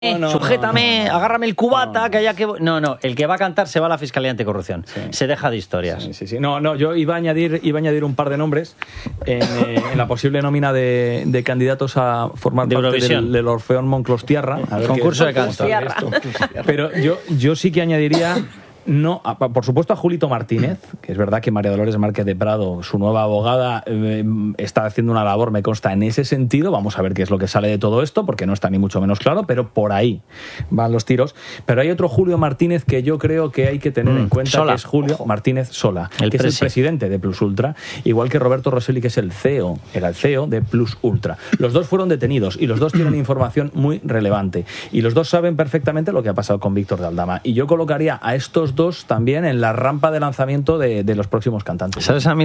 Sujétame, agárrame el cubata, que haya que... No, el que va a cantar se va a la Fiscalía Anticorrupción. Sí. Se deja de historias. Sí. No, yo iba a añadir un par de nombres en la posible nómina de candidatos a formar de parte del Orfeón Monclostiarra. Concurso de canto. Pero yo sí que añadiría... No, por supuesto a Julito Martínez, que es verdad que María Dolores Márquez de Prado, su nueva abogada, está haciendo una labor, me consta, en ese sentido. Vamos a ver qué es lo que sale de todo esto, porque no está ni mucho menos claro, pero por ahí van los tiros. Pero hay otro Julio Martínez que yo creo que hay que tener en cuenta, Sola. Que es Julio Martínez Sola, que es el presidente de Plus Ultra, igual que Roberto Rosselli, que es era el CEO de Plus Ultra. Los dos fueron detenidos y los dos tienen información muy relevante. Y los dos saben perfectamente lo que ha pasado con Víctor de Aldama. Y yo colocaría a estos dos también en la rampa de lanzamiento de los próximos cantantes. ¿Sabes a mí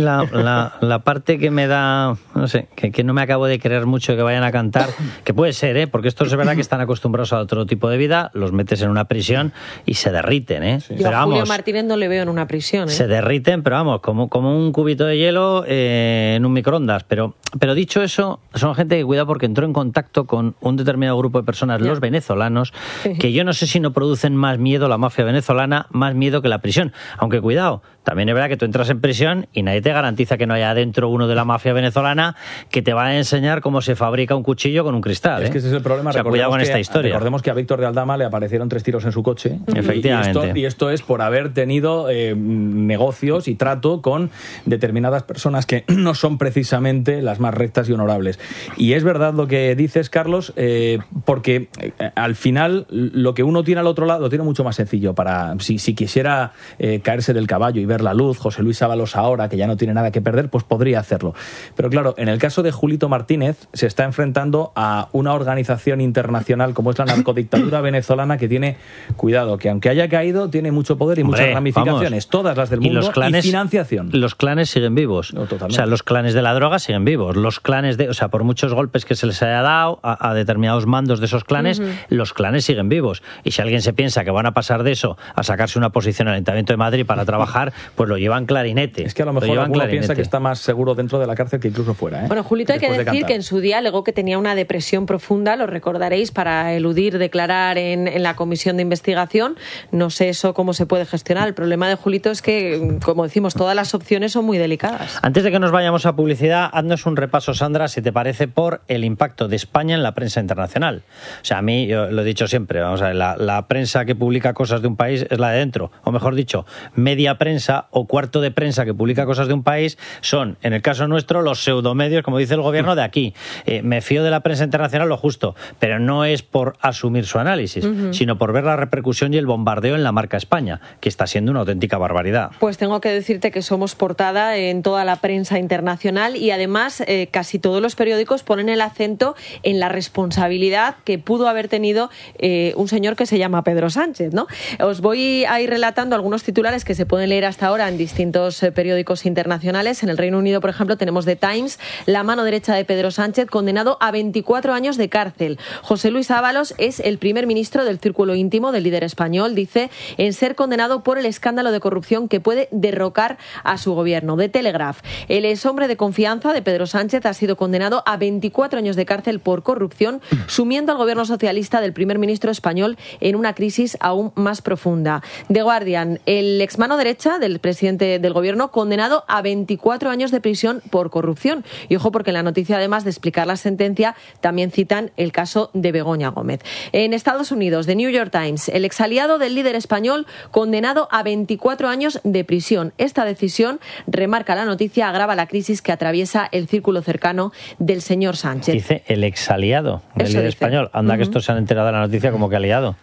la parte que me da, no sé, que no me acabo de creer mucho que vayan a cantar? Que puede ser, porque estos es verdad que están acostumbrados a otro tipo de vida, los metes en una prisión y se derriten, Sí. Yo a Julio Martínez no le veo en una prisión, Se derriten, pero vamos, como un cubito de hielo en un microondas. Pero dicho eso, son gente que cuidado porque entró en contacto con un determinado grupo de personas, los venezolanos, que yo no sé si no producen más miedo la mafia venezolana, más miedo que la prisión. Aunque cuidado, también es verdad que tú entras en prisión y nadie te garantiza que no haya adentro uno de la mafia venezolana que te va a enseñar cómo se fabrica un cuchillo con un cristal. Es que ese es el problema. O sea, cuidado con esta historia. Recordemos que a Víctor de Aldama le aparecieron 3 tiros en su coche. Efectivamente. Y esto es por haber tenido negocios y trato con determinadas personas que no son precisamente las más rectas y honorables. Y es verdad lo que dices, Carlos, porque al final lo que uno tiene al otro lado lo tiene mucho más sencillo. Para si quisiera caerse del caballo y ver la luz, José Luis Ábalos ahora, que ya no tiene nada que perder, pues podría hacerlo. Pero claro, en el caso de Julito Martínez, se está enfrentando a una organización internacional como es la narcodictadura venezolana, que tiene, cuidado, que aunque haya caído, tiene mucho poder y muchas ramificaciones, todas las del mundo, los clanes, y financiación. Los clanes siguen vivos. No, totalmente. O sea, los clanes de la droga siguen vivos. Los clanes o sea, por muchos golpes que se les haya dado a determinados mandos de esos clanes, los clanes siguen vivos. Y si alguien se piensa que van a pasar de eso a sacarse una posición en el Ayuntamiento de Madrid para trabajar, pues lo llevan clarinete. Es que a lo mejor alguno piensa que está más seguro dentro de la cárcel que incluso fuera. Bueno, Julito, hay que decir que en su día alegó que tenía una depresión profunda, lo recordaréis, para eludir declarar en la comisión de investigación. No sé eso cómo se puede gestionar. El problema de Julito es que, como decimos, todas las opciones son muy delicadas. Antes de que nos vayamos a publicidad, haznos un repaso, Sandra, si te parece, por el impacto de España en la prensa internacional. O sea, a mí, yo lo he dicho siempre, vamos a ver, la prensa que publica cosas de un país es la de dentro, o mejor dicho, media prensa o cuarto de prensa que publica cosas de un país son, en el caso nuestro, los pseudomedios, como dice el gobierno, de aquí. Me fío de la prensa internacional lo justo, pero no es por asumir su análisis, sino por ver la repercusión y el bombardeo en la marca España, que está siendo una auténtica barbaridad. Pues tengo que decirte que somos portada en toda la prensa internacional y además casi todos los periódicos ponen el acento en la responsabilidad que pudo haber tenido un señor que se llama Pedro Sánchez, ¿no? Os voy a ir relatando algunos titulares que se pueden leer hasta ahora en distintos periódicos internacionales. En el Reino Unido, por ejemplo, tenemos The Times, la mano derecha de Pedro Sánchez, condenado a 24 años de cárcel. José Luis Ábalos es el primer ministro del círculo íntimo del líder español, dice, en ser condenado por el escándalo de corrupción que puede derrocar a su gobierno. The Telegraph, el exhombre de confianza de Pedro Sánchez ha sido condenado a 24 años de cárcel por corrupción, sumiendo al gobierno socialista del primer ministro español en una crisis aún más profunda. The Guardian, el exmano derecha del presidente del gobierno, condenado a 24 años de prisión por corrupción. Y ojo, porque en la noticia, además de explicar la sentencia, también citan el caso de Begoña Gómez. En Estados Unidos, The New York Times, el exaliado del líder español, condenado a 24 años de prisión. Esta decisión, remarca la noticia, agrava la crisis que atraviesa el círculo cercano del señor Sánchez. Dice el exaliado del líder español. Anda, que estos se han enterado de la noticia como que aliado.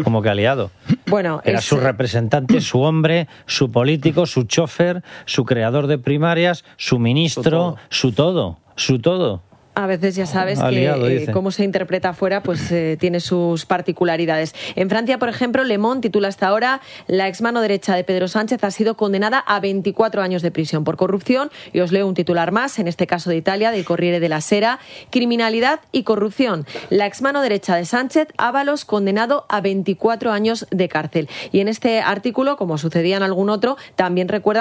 Bueno, era su representante, su hombre, su político, su chofer, su creador de primarias, su ministro, su todo. A veces ya sabes que cómo se interpreta afuera pues tiene sus particularidades. En Francia, por ejemplo, Le Monde titula hasta ahora: la exmano derecha de Pedro Sánchez ha sido condenada a 24 años de prisión por corrupción. Y os leo un titular más, en este caso de Italia, del Corriere della Sera: criminalidad y corrupción. La exmano derecha de Sánchez, Ábalos, condenado a 24 años de cárcel. Y en este artículo, como sucedía en algún otro, también recuerdan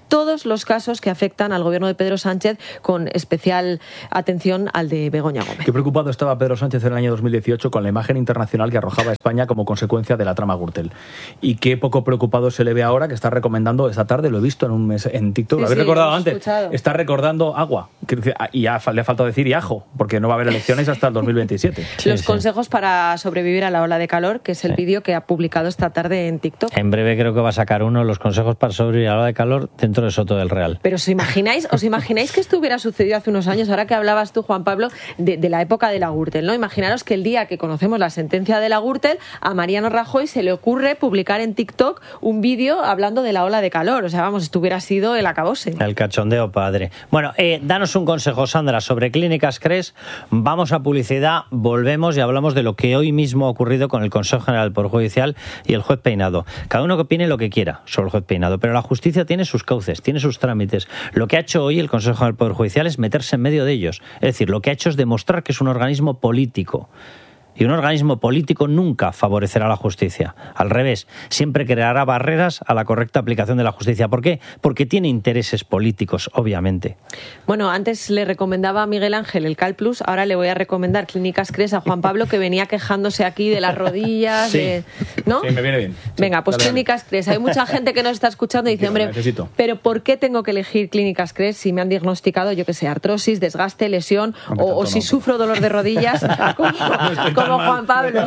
todos los casos que afectan al gobierno de Pedro Sánchez, con especial atención al de Begoña Gómez. Qué preocupado estaba Pedro Sánchez en el año 2018 con la imagen internacional que arrojaba España como consecuencia de la trama Gürtel. Y qué poco preocupado se le ve ahora, que está recomendando esta tarde, lo he visto en TikTok, lo habéis recordado antes, escuchado. Está recordando agua, y ya le ha faltado decir y ajo, porque no va a haber elecciones hasta el 2027. Los consejos para sobrevivir a la ola de calor, que es el vídeo que ha publicado esta tarde en TikTok. En breve creo que va a sacar uno, los consejos para sobrevivir a la ola de calor dentro de Soto del Real. Pero ¿os imagináis que esto hubiera sucedido hace unos años? Ahora que hablabas tú, Juan Pablo, de la época de la Gürtel, ¿no? Imaginaros que el día que conocemos la sentencia de la Gürtel, a Mariano Rajoy se le ocurre publicar en TikTok un vídeo hablando de la ola de calor. O sea, vamos, esto hubiera sido el acabose. El cachondeo, padre. Bueno, danos un consejo, Sandra, sobre Clínicas Cres. Vamos a publicidad, volvemos y hablamos de lo que hoy mismo ha ocurrido con el Consejo General del Poder Judicial y el juez Peinado. Cada uno que opine lo que quiera sobre el juez Peinado, pero la justicia tiene sus cauces, tiene sus trámites. Lo que ha hecho hoy el Consejo General del Poder Judicial es meterse en medio de ellos. Es decir, lo que ha hecho es demostrar que es un organismo político. Y un organismo político nunca favorecerá a la justicia. Al revés, siempre creará barreras a la correcta aplicación de la justicia. ¿Por qué? Porque tiene intereses políticos, obviamente. Bueno, antes le recomendaba a Miguel Ángel el CalPlus, ahora le voy a recomendar Clínicas Cres a Juan Pablo, que venía quejándose aquí de las rodillas, sí. ¿no? Sí, me viene bien. Venga, pues Clínicas Cres. Hay mucha gente que nos está escuchando y dice, hombre, pero ¿por qué tengo que elegir Clínicas Cres si me han diagnosticado, yo que sé, artrosis, desgaste, lesión, o si sufro dolor de rodillas, como Juan Pablo?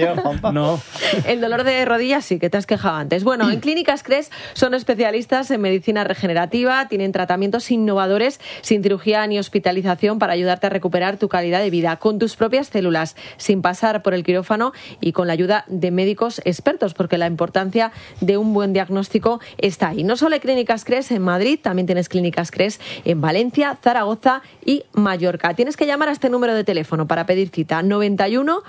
No. El dolor de rodillas sí, que te has quejado antes. Bueno, en Clínicas Cres son especialistas en medicina regenerativa, tienen tratamientos innovadores sin cirugía ni hospitalización para ayudarte a recuperar tu calidad de vida con tus propias células, sin pasar por el quirófano y con la ayuda de médicos expertos, porque la importancia de un buen diagnóstico está ahí. No solo hay Clínicas Cres en Madrid, también tienes Clínicas Cres en Valencia, Zaragoza y Mallorca. Tienes que llamar a este número de teléfono para pedir cita: 91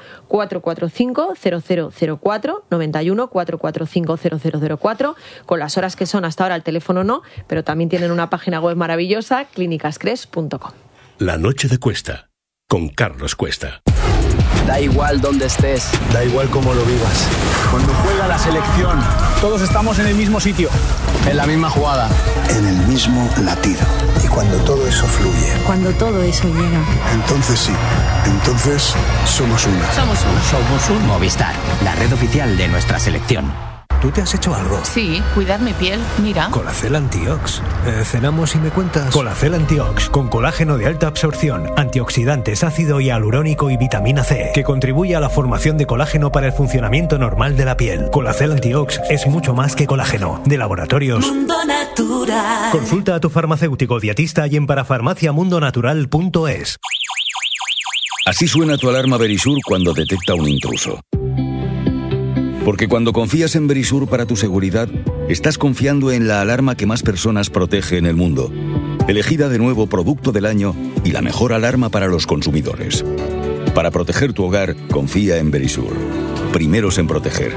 445 0004, 91 445 0004. Con las horas que son hasta ahora el teléfono no, pero también tienen una página web maravillosa, clínicascres.com. La noche de Cuesta, con Carlos Cuesta. Da igual dónde estés, da igual cómo lo vivas. Cuando juega la selección, todos estamos en el mismo sitio, en la misma jugada, en el mismo latido. Y cuando todo eso fluye, cuando todo eso llega, entonces sí, entonces somos uno. Somos un Movistar, la red oficial de nuestra selección. ¿Tú te has hecho algo? Sí, cuidar mi piel, mira. Colacel Antiox. Cenamos y me cuentas. Colacel Antiox, con colágeno de alta absorción, antioxidantes, ácido hialurónico y vitamina C, que contribuye a la formación de colágeno para el funcionamiento normal de la piel. Colacel Antiox es mucho más que colágeno. De Laboratorios Mundo Natural. Consulta a tu farmacéutico dietista y en parafarmaciamundonatural.es. Así suena tu alarma Verisur cuando detecta un intruso. Porque cuando confías en Verisur para tu seguridad, estás confiando en la alarma que más personas protege en el mundo. Elegida de nuevo Producto del Año y la mejor alarma para los consumidores. Para proteger tu hogar, confía en Verisur. Primeros en proteger.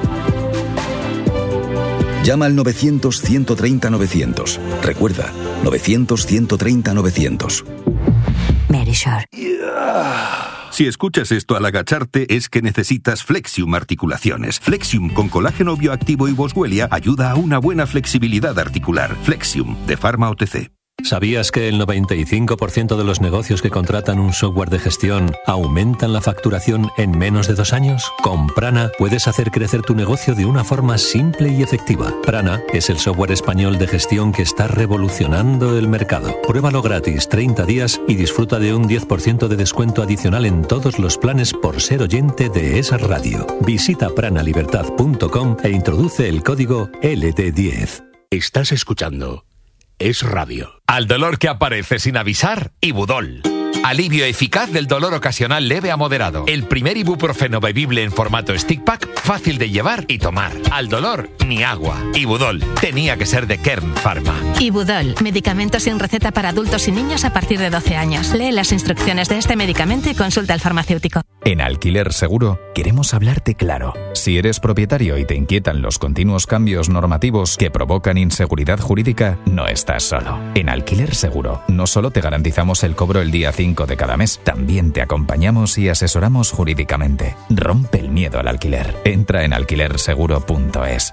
Llama al 900-130-900. Recuerda, 900-130-900. Verisur. Si escuchas esto al agacharte es que necesitas Flexium Articulaciones. Flexium con colágeno bioactivo y boswellia ayuda a una buena flexibilidad articular. Flexium, de Pharma OTC. ¿Sabías que el 95% de los negocios que contratan un software de gestión aumentan la facturación en menos de 2 años? Con Prana puedes hacer crecer tu negocio de una forma simple y efectiva. Prana es el software español de gestión que está revolucionando el mercado. Pruébalo gratis 30 días y disfruta de un 10% de descuento adicional en todos los planes por ser oyente de esa radio. Visita pranalibertad.com e introduce el código LT10. Estás escuchando Es Radio. Al dolor que aparece sin avisar, Ibudol. Alivio eficaz del dolor ocasional leve a moderado. El primer ibuprofeno bebible en formato stick pack, fácil de llevar y tomar. Al dolor, ni agua. Ibudol. Tenía que ser de Kern Pharma. Ibudol. Medicamento sin receta para adultos y niños a partir de 12 años. Lee las instrucciones de este medicamento y consulta al farmacéutico. En Alquiler Seguro queremos hablarte claro. Si eres propietario y te inquietan los continuos cambios normativos que provocan inseguridad jurídica, no estás solo. En Alquiler Seguro no solo te garantizamos el cobro el día 5 de cada mes, también te acompañamos y asesoramos jurídicamente. Rompe el miedo al alquiler. Entra en alquilerseguro.es.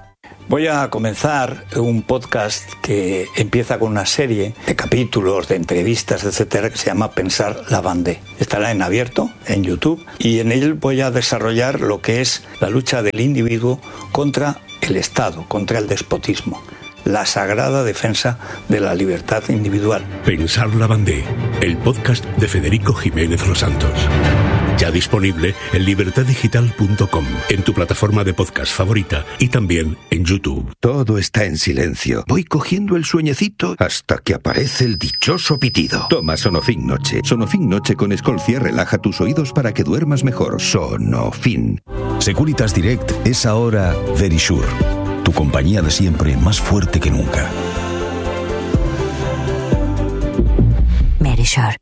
Voy a comenzar un podcast que empieza con una serie de capítulos, de entrevistas, etcétera, que se llama Pensar la Vendée. Estará en abierto, en YouTube, y en él voy a desarrollar lo que es la lucha del individuo contra el Estado, contra el despotismo. La sagrada defensa de la libertad individual. Pensar la Vendée, el podcast de Federico Jiménez Los Santos. Ya disponible en libertaddigital.com, en tu plataforma de podcast favorita y también en YouTube. Todo está en silencio. Voy cogiendo el sueñecito hasta que aparece el dichoso pitido. Toma Sonofin Noche. Sonofin Noche con Escolcia relaja tus oídos para que duermas mejor. Sonofin. Securitas Direct es ahora Verisure. Tu compañía de siempre, más fuerte que nunca. Verisure.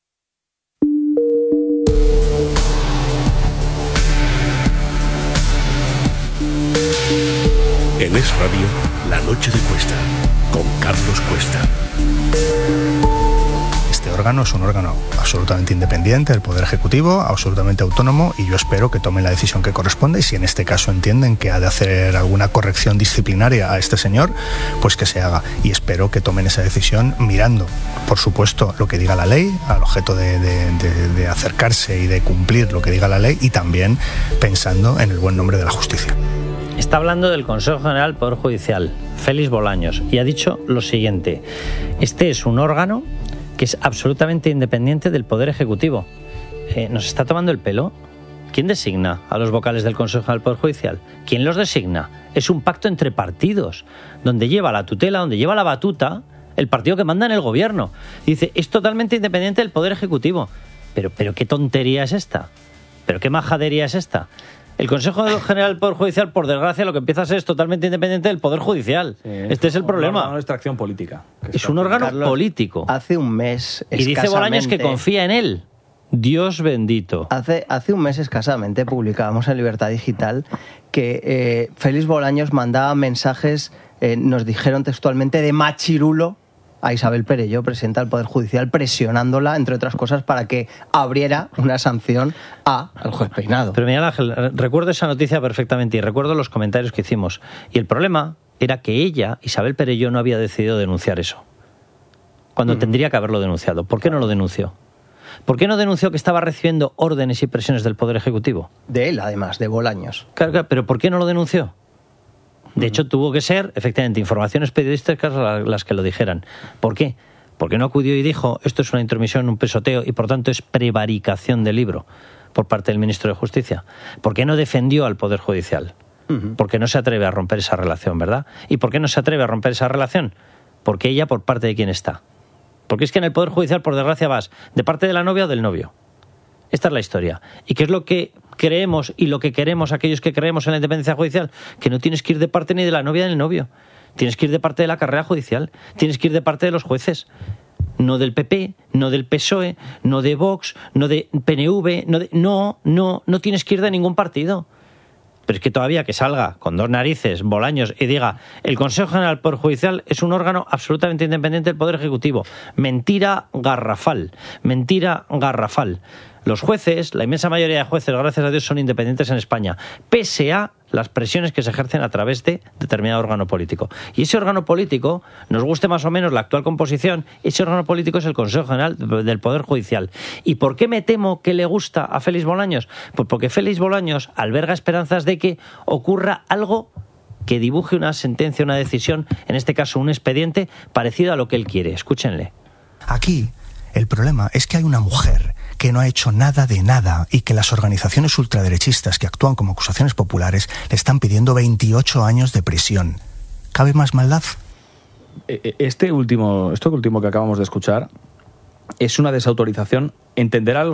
En Es Radio, La Noche de Cuesta, con Carlos Cuesta. Este órgano es un órgano absolutamente independiente del Poder Ejecutivo, absolutamente autónomo, y yo espero que tomen la decisión que corresponde, y si en este caso entienden que ha de hacer alguna corrección disciplinaria a este señor, pues que se haga. Y espero que tomen esa decisión mirando, por supuesto, lo que diga la ley, al objeto de acercarse y de cumplir lo que diga la ley, y también pensando en el buen nombre de la justicia. Está hablando del Consejo General del Poder Judicial, Félix Bolaños, y ha dicho lo siguiente: este es un órgano que es absolutamente independiente del Poder Ejecutivo. ¿Nos está tomando el pelo? ¿Quién designa a los vocales del Consejo General del Poder Judicial? ¿Quién los designa? Es un pacto entre partidos, donde lleva la tutela, donde lleva la batuta el partido que manda en el gobierno. Dice, es totalmente independiente del Poder Ejecutivo. Pero ¿qué tontería es esta? ¿Pero qué majadería es esta? El Consejo General del Poder Judicial, por desgracia, lo que empieza a ser es totalmente independiente del Poder Judicial. Sí, este es el problema. Un órgano de extracción política. Es un órgano político. Hace un mes y dice Bolaños que confía en él. Dios bendito. Hace un mes escasamente publicábamos en Libertad Digital que Félix Bolaños mandaba mensajes, nos dijeron textualmente, de machirulo a Isabel Perelló, presidenta del Poder Judicial, presionándola, entre otras cosas, para que abriera una sanción al juez Peinado. Pero Miguel Ángel, recuerdo esa noticia perfectamente y recuerdo los comentarios que hicimos. Y el problema era que ella, Isabel Perelló, no había decidido denunciar eso, cuando tendría que haberlo denunciado. ¿Por qué no lo denunció? ¿Por qué no denunció que estaba recibiendo órdenes y presiones del Poder Ejecutivo? De él, además, de Bolaños. Claro, pero ¿por qué no lo denunció? De hecho, tuvo que ser, efectivamente, informaciones periodísticas las que lo dijeran. ¿Por qué? Porque no acudió y dijo, esto es una intromisión, un pesoteo, y por tanto es prevaricación del libro por parte del ministro de Justicia. ¿Por qué no defendió al Poder Judicial? Porque no se atreve a romper esa relación, ¿verdad? ¿Y por qué no se atreve a romper esa relación? Porque ella, por parte de quién está. Porque es que en el Poder Judicial, por desgracia, vas de parte de la novia o del novio. Esta es la historia. ¿Y qué es lo que creemos y lo que queremos aquellos que creemos en la independencia judicial? Que no tienes que ir de parte ni de la novia ni del novio. Tienes que ir de parte de la carrera judicial. Tienes que ir de parte de los jueces. No del PP, no del PSOE, no de Vox, no de PNV, no tienes que ir de ningún partido. Pero es que todavía que salga con dos narices, Bolaños, y diga, el Consejo General del Poder Judicial es un órgano absolutamente independiente del Poder Ejecutivo. Mentira garrafal. Mentira garrafal. Los jueces, la inmensa mayoría de jueces, gracias a Dios, son independientes en España, pese a las presiones que se ejercen a través de determinado órgano político. Y ese órgano político, nos guste más o menos la actual composición, ese órgano político es el Consejo General del Poder Judicial. ¿Y por qué me temo que le gusta a Félix Bolaños? Pues porque Félix Bolaños alberga esperanzas de que ocurra algo que dibuje una sentencia, una decisión, en este caso un expediente, parecido a lo que él quiere. Escúchenle. Aquí el problema es que hay una mujer que no ha hecho nada de nada y que las organizaciones ultraderechistas que actúan como acusaciones populares le están pidiendo 28 años de prisión. ¿Cabe más maldad? Esto último que acabamos de escuchar es una desautorización. Entenderá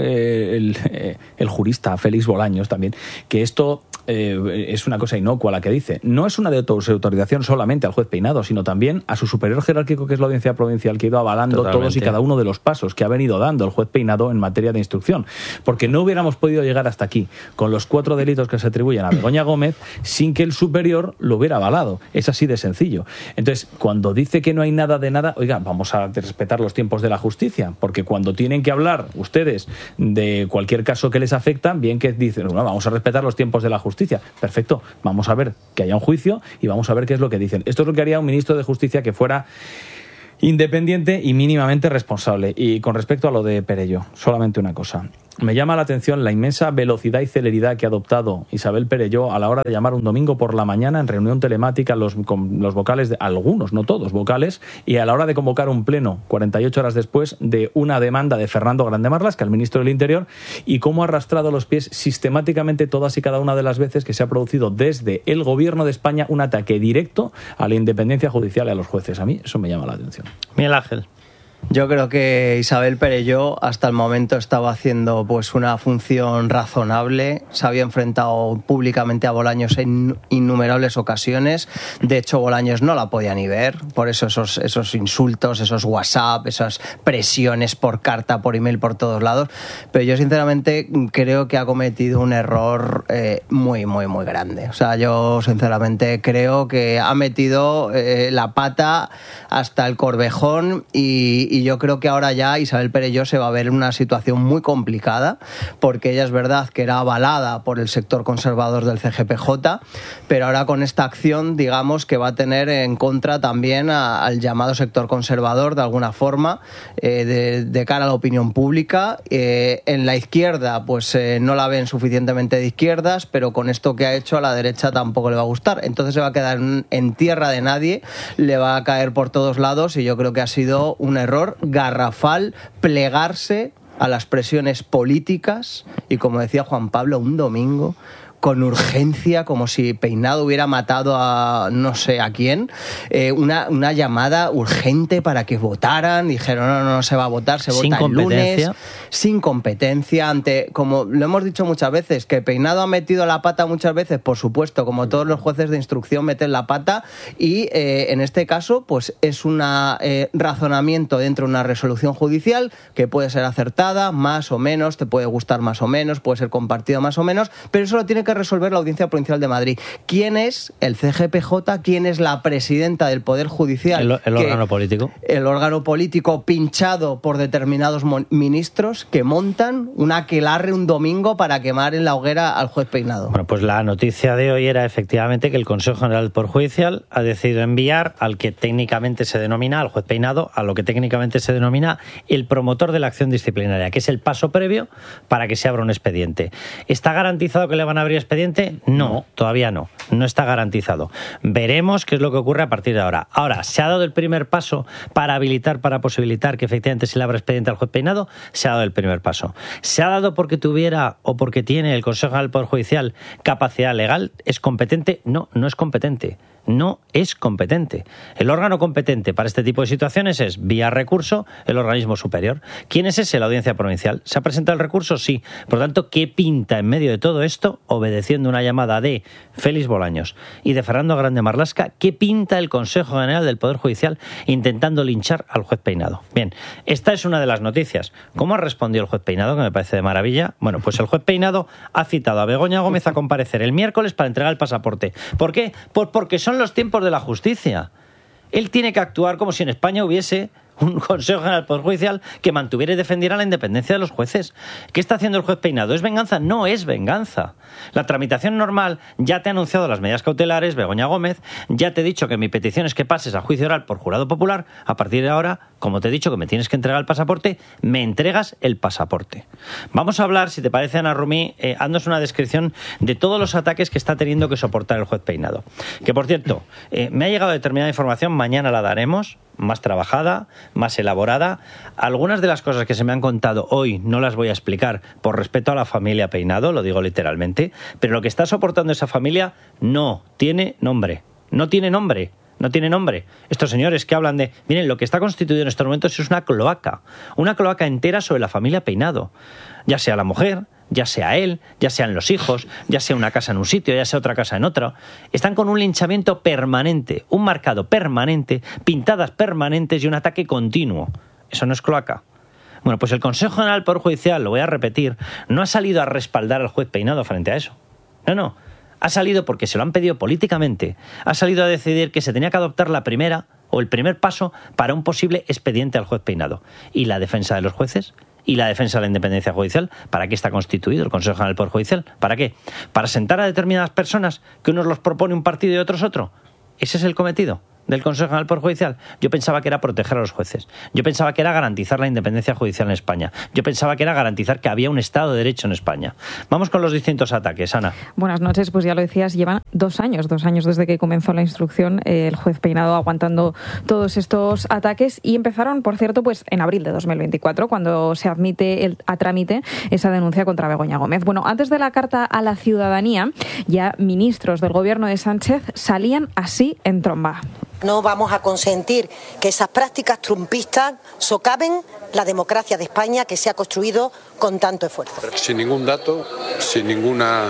el jurista Félix Bolaños también que esto es una cosa inocua la que dice. No es una desautorización solamente al juez Peinado, sino también a su superior jerárquico, que es la Audiencia Provincial, que ha ido avalando todos y cada uno de los pasos que ha venido dando el juez Peinado en materia de instrucción. Porque no hubiéramos podido llegar hasta aquí con los 4 delitos que se atribuyen a Begoña Gómez sin que el superior lo hubiera avalado. Es así de sencillo. Entonces, cuando dice que no hay nada de nada, oiga, vamos a respetar los tiempos de la justicia, porque cuando tienen que hablar ustedes de cualquier caso que les afecta, bien que dicen, bueno, vamos a respetar los tiempos de la justicia. Justicia. Perfecto, vamos a ver que haya un juicio y vamos a ver qué es lo que dicen. Esto es lo que haría un ministro de Justicia que fuera independiente y mínimamente responsable. Y con respecto a lo de Perelló, solamente una cosa. Me llama la atención la inmensa velocidad y celeridad que ha adoptado Isabel Perelló a la hora de llamar un domingo por la mañana en reunión telemática con los vocales, de algunos, no todos, vocales, y a la hora de convocar un pleno 48 horas después de una demanda de Fernando Grande Marlaska, el ministro del Interior, y cómo ha arrastrado los pies sistemáticamente todas y cada una de las veces que se ha producido desde el Gobierno de España un ataque directo a la independencia judicial y a los jueces. A mí eso me llama la atención. Miguel Ángel. Yo creo que Isabel Perelló hasta el momento estaba haciendo pues una función razonable, se había enfrentado públicamente a Bolaños en innumerables ocasiones, de hecho Bolaños no la podía ni ver, por eso esos insultos, esos WhatsApp, esas presiones por carta, por email, por todos lados, pero yo sinceramente creo que ha cometido un error muy, muy, muy grande. O sea, yo sinceramente creo que ha metido la pata hasta el corvejón y yo creo que ahora ya Isabel Perelló se va a ver en una situación muy complicada, porque ella es verdad que era avalada por el sector conservador del CGPJ, pero ahora con esta acción, digamos que va a tener en contra también al llamado sector conservador, de alguna forma, de cara a la opinión pública. En la izquierda, pues no la ven suficientemente de izquierdas, pero con esto que ha hecho a la derecha tampoco le va a gustar. Entonces se va a quedar en tierra de nadie, le va a caer por todos lados, y yo creo que ha sido un error garrafal plegarse a las presiones políticas y, como decía Juan Pablo, un domingo con urgencia, como si Peinado hubiera matado a no sé a quién, una llamada urgente para que votaran. Dijeron, no se va a votar, se vota el lunes. Sin competencia, ante, como lo hemos dicho muchas veces, que Peinado ha metido la pata muchas veces, por supuesto, como todos los jueces de instrucción meten la pata, y en este caso pues es un razonamiento dentro de una resolución judicial que puede ser acertada, más o menos, te puede gustar más o menos, puede ser compartido más o menos, pero eso lo tiene que resolver la Audiencia Provincial de Madrid. ¿Quién es el CGPJ? ¿Quién es la presidenta del Poder Judicial? El órgano político. El órgano político pinchado por determinados ministros que montan un aquelarre un domingo para quemar en la hoguera al juez Peinado. Bueno, pues la noticia de hoy era efectivamente que el Consejo General del Poder Judicial ha decidido enviar al que técnicamente se denomina, al juez Peinado, a lo que técnicamente se denomina el promotor de la acción disciplinaria, que es el paso previo para que se abra un expediente. ¿Está garantizado que le van a abrir expediente? No, todavía no. No está garantizado. Veremos qué es lo que ocurre a partir de ahora. Ahora, ¿se ha dado el primer paso para habilitar, para posibilitar que efectivamente se le abra expediente al juez Peinado? Se ha dado el primer paso. ¿Se ha dado porque tuviera o porque tiene el Consejo General del Poder Judicial capacidad legal? ¿Es competente? No, no es competente. No es competente. El órgano competente para este tipo de situaciones es, vía recurso, el organismo superior. ¿Quién es ese? La Audiencia Provincial. ¿Se ha presentado el recurso? Sí. Por lo tanto, ¿qué pinta en medio de todo esto, obedeciendo una llamada de Félix Bolaños y de Fernando Grande Marlaska, qué pinta el Consejo General del Poder Judicial intentando linchar al juez Peinado? Bien, esta es una de las noticias. ¿Cómo ha respondido el juez Peinado, que me parece de maravilla? Bueno, pues el juez Peinado ha citado a Begoña Gómez a comparecer el miércoles para entregar el pasaporte. ¿Por qué? Pues porque son los tiempos de la justicia. Él tiene que actuar como si en España hubiese un Consejo General del Poder Judicial que mantuviera y defendiera la independencia de los jueces. ¿Qué está haciendo el juez Peinado? ¿Es venganza? No es venganza. La tramitación normal, ya te ha anunciado las medidas cautelares, Begoña Gómez, ya te he dicho que mi petición es que pases a juicio oral por jurado popular. A partir de ahora, como te he dicho que me tienes que entregar el pasaporte, me entregas el pasaporte. Vamos a hablar, si te parece, Ana Rumí, haznos una descripción de todos los ataques que está teniendo que soportar el juez Peinado. Que, por cierto, me ha llegado determinada información, mañana la daremos, más trabajada, más elaborada. Algunas de las cosas que se me han contado hoy no las voy a explicar por respeto a la familia Peinado, lo digo literalmente, pero lo que está soportando esa familia no tiene nombre. No tiene nombre. No tiene nombre. Estos señores que hablan de... Miren, lo que está constituido en estos momentos es una cloaca entera sobre la familia Peinado. Ya sea la mujer, ya sea él, ya sean los hijos, ya sea una casa en un sitio, ya sea otra casa en otro. Están con un linchamiento permanente, un marcado permanente, pintadas permanentes y un ataque continuo. Eso no es cloaca. Bueno, pues el Consejo General del Poder Judicial, lo voy a repetir, no ha salido a respaldar al juez Peinado frente a eso. No. Ha salido porque se lo han pedido políticamente. Ha salido a decidir que se tenía que adoptar la primera o el primer paso para un posible expediente al juez Peinado. ¿Y la defensa de los jueces? y la defensa de la independencia judicial. ¿Para qué está constituido el Consejo General del Poder Judicial? ¿Para qué? ¿Para sentar a determinadas personas que unos los propone un partido y otros otro? ¿Ese es el cometido del Consejo General del Poder Judicial? Yo pensaba que era proteger a los jueces. Yo pensaba que era garantizar la independencia judicial en España. Yo pensaba que era garantizar que había un Estado de Derecho en España. Vamos con los distintos ataques, Ana. Buenas noches, pues ya lo decías, llevan 2 años desde que comenzó la instrucción, el juez Peinado aguantando todos estos ataques, y empezaron, por cierto, pues en abril de 2024, cuando se admite a trámite esa denuncia contra Begoña Gómez. Bueno, antes de la carta a la ciudadanía, ya ministros del gobierno de Sánchez salían así en tromba. No vamos a consentir que esas prácticas trumpistas socaven la democracia de España que se ha construido con tanto esfuerzo. Sin ningún dato, sin ninguna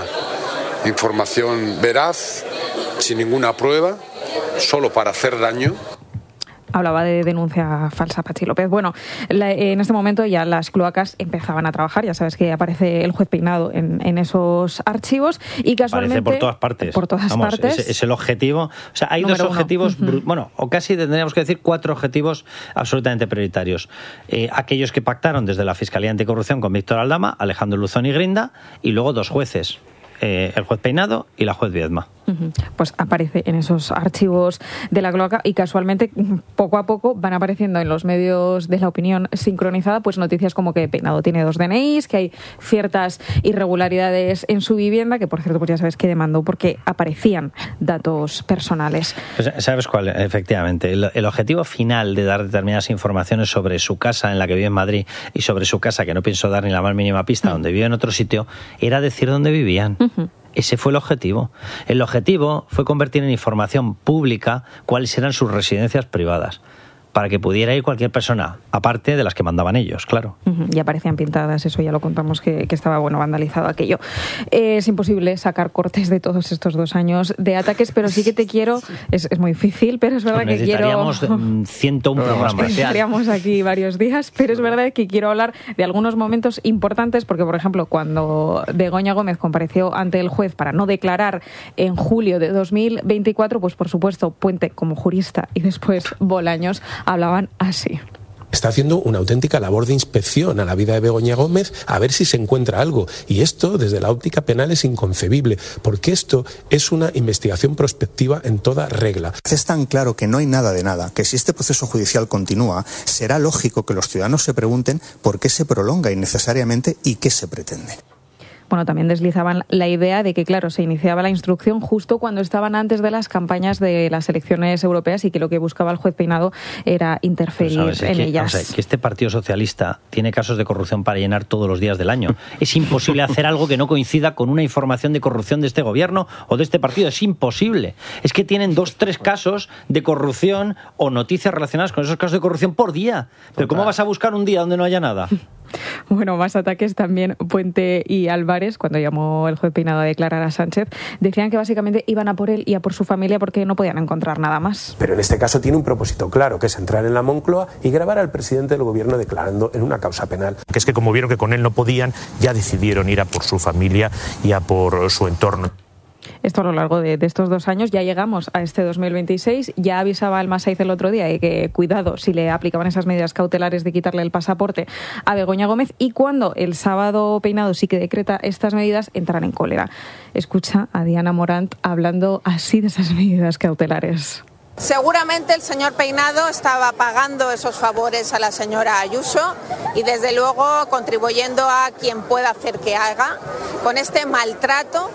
información veraz, sin ninguna prueba, solo para hacer daño. Hablaba de denuncia falsa, Patxi López. Bueno, en este momento ya las cloacas empezaban a trabajar. Ya sabes que aparece el juez Peinado en esos archivos y casualmente... Aparece por todas partes. Por todas partes. Es el objetivo. O sea, hay dos objetivos, bueno, o casi tendríamos que decir 4 objetivos absolutamente prioritarios. Aquellos que pactaron desde la Fiscalía Anticorrupción con Víctor Aldama, Alejandro Luzón y Grinda, y luego 2 jueces. El juez Peinado y la juez Viedma. Pues aparece en esos archivos de la cloaca y casualmente poco a poco van apareciendo en los medios de la opinión sincronizada pues noticias como que Peinado tiene 2 DNIs, que hay ciertas irregularidades en su vivienda, que por cierto pues ya sabes que demandó porque aparecían datos personales. Pues, ¿sabes cuál? Efectivamente, el objetivo final de dar determinadas informaciones sobre su casa en la que vive en Madrid y sobre su casa, que no pienso dar ni la más mínima pista, donde vive en otro sitio, era decir dónde vivían. Ese fue el objetivo. El objetivo fue convertir en información pública cuáles eran sus residencias privadas, para que pudiera ir cualquier persona, aparte de las que mandaban ellos, claro. Y aparecían pintadas, eso ya lo contamos, que estaba vandalizado aquello. Es imposible sacar cortes de todos estos 2 años de ataques, pero sí que te quiero... Es muy difícil, pero es verdad que quiero... Necesitaríamos 101 programas. Estaríamos aquí varios días, pero es verdad que quiero hablar de algunos momentos importantes, porque, por ejemplo, cuando Begoña Gómez compareció ante el juez para no declarar en julio de 2024, pues por supuesto, Puente como jurista y después Bolaños hablaban así. Está haciendo una auténtica labor de inspección a la vida de Begoña Gómez a ver si se encuentra algo. Y esto, desde la óptica penal, es inconcebible, porque esto es una investigación prospectiva en toda regla. Es tan claro que no hay nada de nada, que si este proceso judicial continúa, será lógico que los ciudadanos se pregunten por qué se prolonga innecesariamente y qué se pretende. Bueno, también deslizaban la idea de que, claro, se iniciaba la instrucción justo cuando estaban antes de las campañas de las elecciones europeas y que lo que buscaba el juez Peinado era interferir en ellas. O sea, que este Partido Socialista tiene casos de corrupción para llenar todos los días del año. Es imposible hacer algo que no coincida con una información de corrupción de este gobierno o de este partido. Es imposible. Es que tienen 2-3 casos de corrupción o noticias relacionadas con esos casos de corrupción por día. Pero ¿cómo vas a buscar un día donde no haya nada? Bueno, más ataques también. Puente y Álvarez, cuando llamó el juez Peinado a declarar a Sánchez, decían que básicamente iban a por él y a por su familia porque no podían encontrar nada más. Pero en este caso tiene un propósito claro, que es entrar en la Moncloa y grabar al presidente del gobierno declarando en una causa penal. Que es que como vieron que con él no podían, ya decidieron ir a por su familia y a por su entorno. Esto a lo largo de estos 2 años. Ya llegamos a este 2026. Ya avisaba el Masaiz el otro día de que cuidado si le aplicaban esas medidas cautelares de quitarle el pasaporte a Begoña Gómez, y cuando el sábado Peinado sí que decreta estas medidas, entran en cólera. Escucha a Diana Morant hablando así de esas medidas cautelares. Seguramente el señor Peinado estaba pagando esos favores a la señora Ayuso y desde luego contribuyendo a quien pueda hacer que haga con este maltrato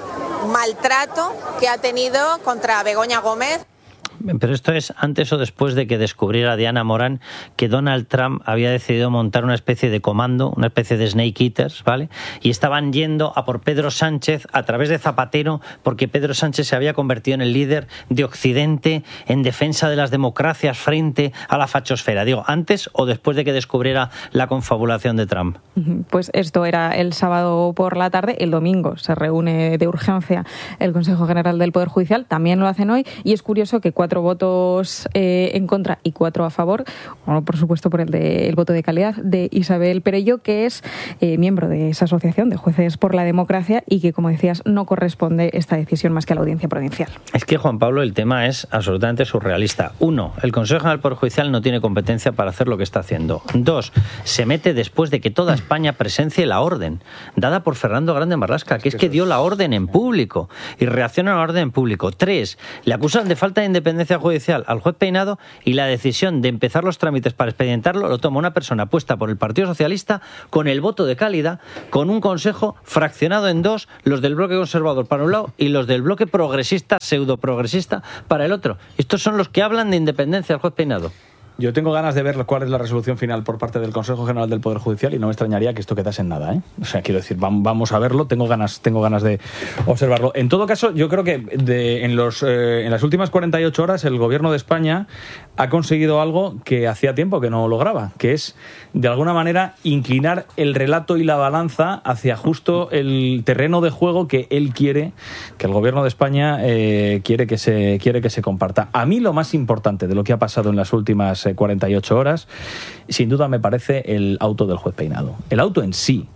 que ha tenido contra Begoña Gómez. Pero esto es antes o después de que descubriera Diana Morán que Donald Trump había decidido montar una especie de comando, una especie de Snake Eaters, ¿vale? Y estaban yendo a por Pedro Sánchez a través de Zapatero, porque Pedro Sánchez se había convertido en el líder de Occidente en defensa de las democracias frente a la fachosfera. Digo, antes o después de que descubriera la confabulación de Trump. Pues esto era el sábado por la tarde. El domingo se reúne de urgencia el Consejo General del Poder Judicial, también lo hacen hoy, y es curioso que 4 4 votos en contra y 4 a favor. Bueno, por supuesto, por el voto de calidad de Isabel Perelló, que es miembro de esa asociación de jueces por la democracia y que, como decías, no corresponde esta decisión más que a la Audiencia Provincial. Es que, Juan Pablo, el tema es absolutamente surrealista. 1, el Consejo General del Poder Judicial no tiene competencia para hacer lo que está haciendo. 2, se mete después de que toda España presencie la orden dada por Fernando Grande Marlaska, que es que dio la orden en público y reacciona a la orden en público. 3, le acusan de falta de independencia judicial al juez Peinado y la decisión de empezar los trámites para expedientarlo lo toma una persona puesta por el Partido Socialista con el voto de calidad, con un consejo fraccionado en 2, los del bloque conservador para un lado y los del bloque progresista, pseudo-progresista, para el otro. Estos son los que hablan de independencia al juez Peinado. Yo tengo ganas de ver cuál es la resolución final por parte del Consejo General del Poder Judicial y no me extrañaría que esto quedase en nada, ¿eh? O sea, quiero decir, vamos a verlo, tengo ganas de observarlo. En todo caso, yo creo que en las últimas 48 horas el Gobierno de España ha conseguido algo que hacía tiempo que no lograba, que es, de alguna manera, inclinar el relato y la balanza hacia justo el terreno de juego que él quiere, que el Gobierno de España quiere que se comparta. A mí lo más importante de lo que ha pasado en las últimas 48 horas, sin duda me parece el auto del juez Peinado. El auto en sí,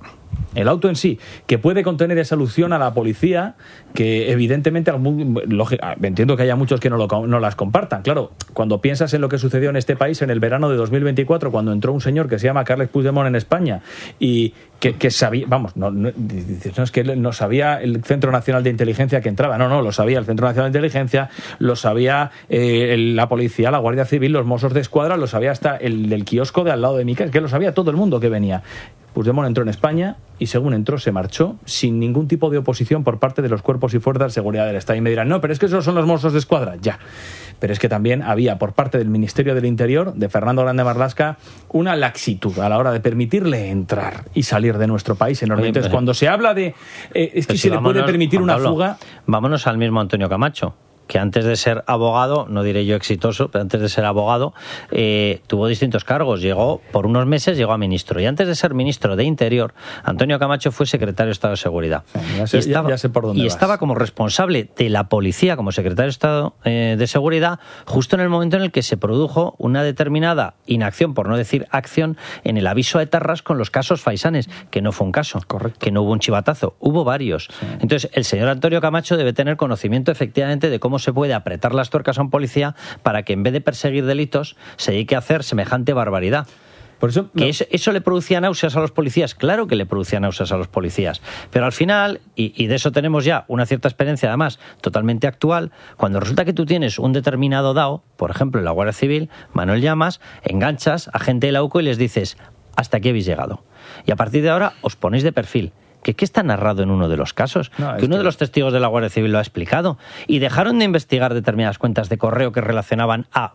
que puede contener esa alusión a la policía, que evidentemente entiendo que haya muchos que no las compartan. Claro, cuando piensas en lo que sucedió en este país en el verano de 2024, cuando entró un señor que se llama Carles Puigdemont en España y que sabía, no es que no sabía el Centro Nacional de Inteligencia que entraba, no, lo sabía el Centro Nacional de Inteligencia, lo sabía la policía, la Guardia Civil, los Mossos de Escuadra, lo sabía hasta el del kiosco de al lado de mi casa, que lo sabía todo el mundo que venía. Puigdemont entró en España y según entró se marchó sin ningún tipo de oposición por parte de los cuerpos y fuerzas de seguridad del Estado. Y me dirán, no, pero es que esos son los Mossos de Escuadra. Ya, pero es que también había por parte del Ministerio del Interior, de Fernando Grande Marlaska, una laxitud a la hora de permitirle entrar y salir de nuestro país enormemente. Entonces, cuando se habla de es que se le puede permitir una fuga... Vámonos al mismo Antonio Camacho, que antes de ser abogado, no diré yo exitoso, pero antes de ser abogado, tuvo distintos cargos. Por unos meses llegó a ministro. Y antes de ser ministro de Interior, Antonio Camacho fue secretario de Estado de Seguridad. Ya sé por dónde vas. Estaba como responsable de la policía, como secretario de Estado de Seguridad, justo en el momento en el que se produjo una determinada inacción, por no decir acción, en el aviso a etarras con los casos Faisanes, que no fue un caso. Correcto. Que no hubo un chivatazo, hubo varios. Sí. Entonces, el señor Antonio Camacho debe tener conocimiento efectivamente de cómo se puede apretar las tuercas a un policía para que en vez de perseguir delitos se dedique a hacer semejante barbaridad. Por eso, ¿Que eso le producía náuseas a los policías? Claro que le producía náuseas a los policías. Pero al final, y de eso tenemos ya una cierta experiencia además totalmente actual, cuando resulta que tú tienes un determinado DAO, por ejemplo en la Guardia Civil, Manuel Llamas, enganchas a gente de la UCO y les dices, hasta aquí habéis llegado. Y a partir de ahora os ponéis de perfil. Que está narrado en uno de los casos, que uno de los testigos de la Guardia Civil lo ha explicado, y dejaron de investigar determinadas cuentas de correo que relacionaban a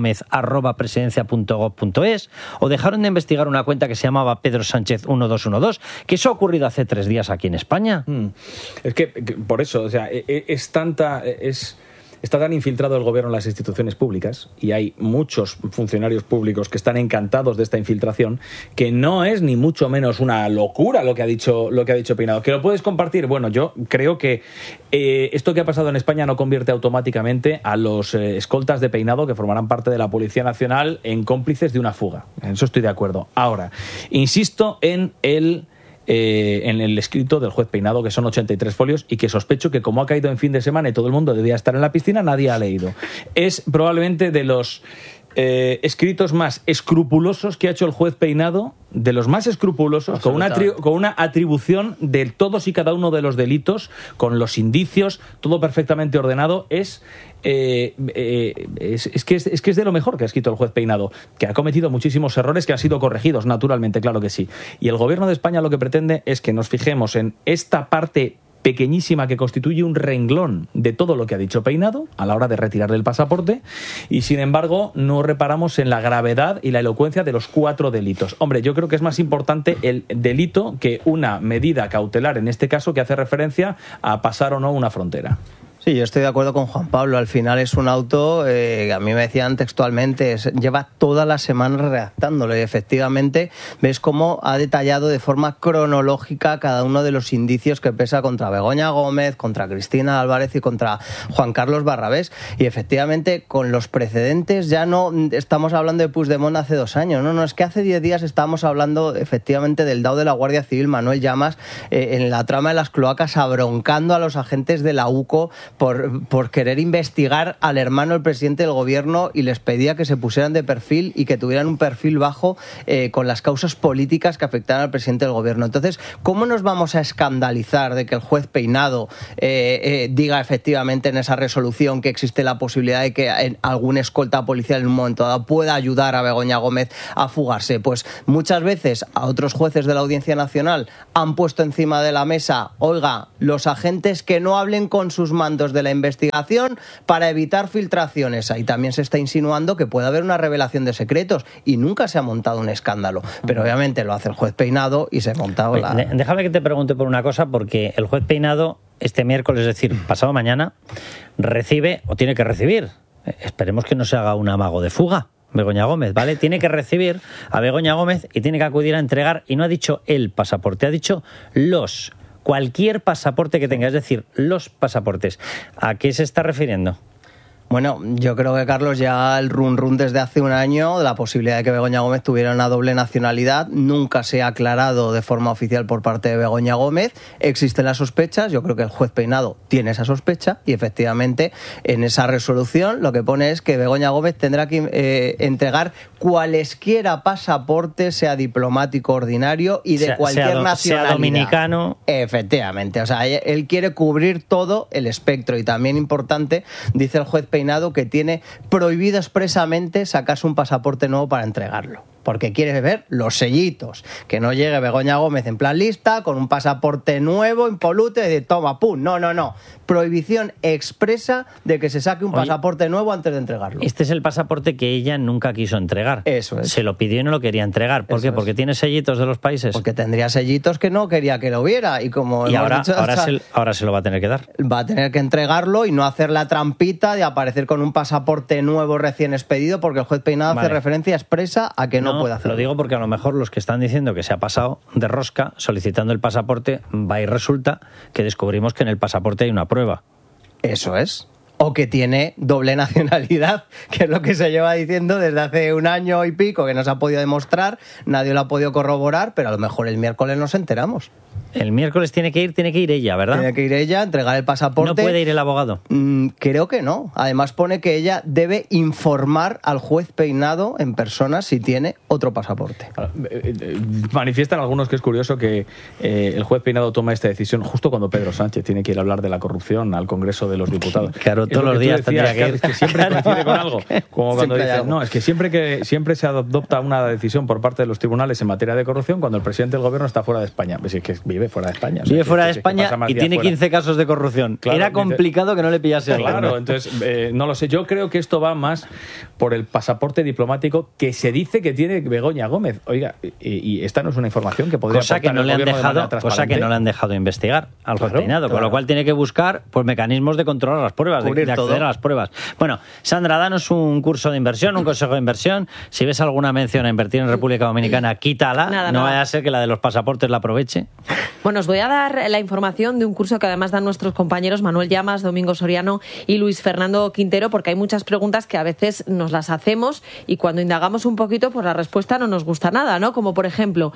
begomez@presidencia.gov.es, o dejaron de investigar una cuenta que se llamaba Pedro Sánchez 1212, que eso ha ocurrido hace 3 días aquí en España. Es que por eso, o sea, está tan infiltrado el gobierno en las instituciones públicas y hay muchos funcionarios públicos que están encantados de esta infiltración, que no es ni mucho menos una locura lo que ha dicho Peinado. ¿Que lo puedes compartir? Bueno, yo creo que esto que ha pasado en España no convierte automáticamente a los escoltas de Peinado, que formarán parte de la Policía Nacional, en cómplices de una fuga. En eso estoy de acuerdo. Ahora, insisto en el escrito del juez Peinado, que son 83 folios y que sospecho que, como ha caído en fin de semana y todo el mundo debía estar en la piscina, nadie ha leído. Es probablemente de los escritos más escrupulosos que ha hecho el juez Peinado, de los más escrupulosos, con una atribución de todos y cada uno de los delitos, con los indicios, todo perfectamente ordenado. Es que es de lo mejor que ha escrito el juez Peinado, que ha cometido muchísimos errores que han sido corregidos, naturalmente, claro que sí. Y el gobierno de España lo que pretende es que nos fijemos en esta parte pequeñísima que constituye un renglón de todo lo que ha dicho Peinado a la hora de retirarle el pasaporte, y sin embargo no reparamos en la gravedad y la elocuencia de los 4 delitos. Hombre, yo creo que es más importante el delito que una medida cautelar, en este caso, que hace referencia a pasar o no una frontera. Sí, yo estoy de acuerdo con Juan Pablo. Al final es un auto, a mí me decían textualmente, lleva toda la semana redactándolo y efectivamente ves cómo ha detallado de forma cronológica cada uno de los indicios que pesa contra Begoña Gómez, contra Cristina Álvarez y contra Juan Carlos Barrabés. Y efectivamente con los precedentes ya no estamos hablando de Puigdemont hace 2 años, no, es que hace 10 días estábamos hablando efectivamente del dao de la Guardia Civil, Manuel Llamas, en la trama de las cloacas, abroncando a los agentes de la UCO por querer investigar al hermano del presidente del gobierno y les pedía que se pusieran de perfil y que tuvieran un perfil bajo con las causas políticas que afectaran al presidente del gobierno. Entonces, ¿cómo nos vamos a escandalizar de que el juez Peinado diga efectivamente en esa resolución que existe la posibilidad de que algún escolta policial en un momento dado pueda ayudar a Begoña Gómez a fugarse? Pues muchas veces a otros jueces de la Audiencia Nacional han puesto encima de la mesa, oiga, los agentes que no hablen con sus mandos de la investigación para evitar filtraciones. Ahí también se está insinuando que puede haber una revelación de secretos y nunca se ha montado un escándalo. Pero obviamente lo hace el juez Peinado y se ha montado la... Déjame que te pregunte por una cosa, porque el juez Peinado este miércoles, es decir, pasado mañana, recibe o tiene que recibir, esperemos que no se haga un amago de fuga, Begoña Gómez, ¿vale? Tiene que recibir a Begoña Gómez y tiene que acudir a entregar, y no ha dicho el pasaporte, ha dicho cualquier pasaporte que tenga, es decir, los pasaportes. ¿A qué se está refiriendo? Bueno, yo creo que, Carlos, ya el run desde hace un año de la posibilidad de que Begoña Gómez tuviera una doble nacionalidad nunca se ha aclarado de forma oficial por parte de Begoña Gómez. Existen las sospechas, yo creo que el juez Peinado tiene esa sospecha y efectivamente en esa resolución lo que pone es que Begoña Gómez tendrá que entregar cualesquiera pasaportes, sea diplomático ordinario y de cualquier nacionalidad. Sea dominicano. Efectivamente, o sea, él quiere cubrir todo el espectro y también importante, dice el juez Peinado, que tiene prohibido expresamente sacarse un pasaporte nuevo para entregarlo. Porque quiere ver los sellitos, que no llegue Begoña Gómez en plan lista, con un pasaporte nuevo, impoluto, y de toma, pum, no. Prohibición expresa de que se saque un pasaporte nuevo antes de entregarlo. Este es el pasaporte que ella nunca quiso entregar. Eso es. Se lo pidió y no lo quería entregar. ¿Por qué? Porque tiene sellitos de los países. Porque tendría sellitos que no quería que lo hubiera. Y como ahora se lo va a tener que dar. Va a tener que entregarlo y no hacer la trampita de aparecer con un pasaporte nuevo recién expedido, porque el juez Peinado hace referencia expresa a que no puede hacerlo. Lo digo porque a lo mejor los que están diciendo que se ha pasado de rosca solicitando el pasaporte, va y resulta que descubrimos que en el pasaporte hay una prueba. Eso es. O que tiene doble nacionalidad, que es lo que se lleva diciendo desde hace un año y pico, que no se ha podido demostrar, nadie lo ha podido corroborar, pero a lo mejor el miércoles nos enteramos. El miércoles tiene que ir ella, ¿verdad? Tiene que ir ella, entregar el pasaporte. ¿No puede ir el abogado? Creo que no. Además pone que ella debe informar al juez Peinado en persona si tiene otro pasaporte. Manifiestan algunos que es curioso que el juez Peinado toma esta decisión justo cuando Pedro Sánchez tiene que ir a hablar de la corrupción al Congreso de los Diputados. Claro, todos los días tendría que ir. Es que siempre coincide con algo. Como cuando dices, no, es que siempre se adopta una decisión por parte de los tribunales en materia de corrupción cuando el presidente del gobierno está fuera de España. Pues es que vive fuera de España. Vive fuera de España y tiene 15 casos de corrupción. Claro, era complicado que no le pillase algo. Claro, entonces, no lo sé. Yo creo que esto va más por el pasaporte diplomático que se dice que tiene Begoña Gómez. Oiga, y esta no es una información que podría aportar el gobierno de manera transparente. Cosa que no le han dejado investigar al juez Peinado, con lo cual tiene que buscar mecanismos de controlar las pruebas, de acceder a las pruebas. Bueno, Sandra, danos un curso de inversión, un consejo de inversión. Si ves alguna mención a invertir en República Dominicana, quítala. No vaya a ser que la de los pasaportes la aproveche. Bueno, os voy a dar la información de un curso que además dan nuestros compañeros Manuel Llamas, Domingo Soriano y Luis Fernando Quintero, porque hay muchas preguntas que a veces nos las hacemos y cuando indagamos un poquito, pues la respuesta no nos gusta nada, ¿no? Como por ejemplo,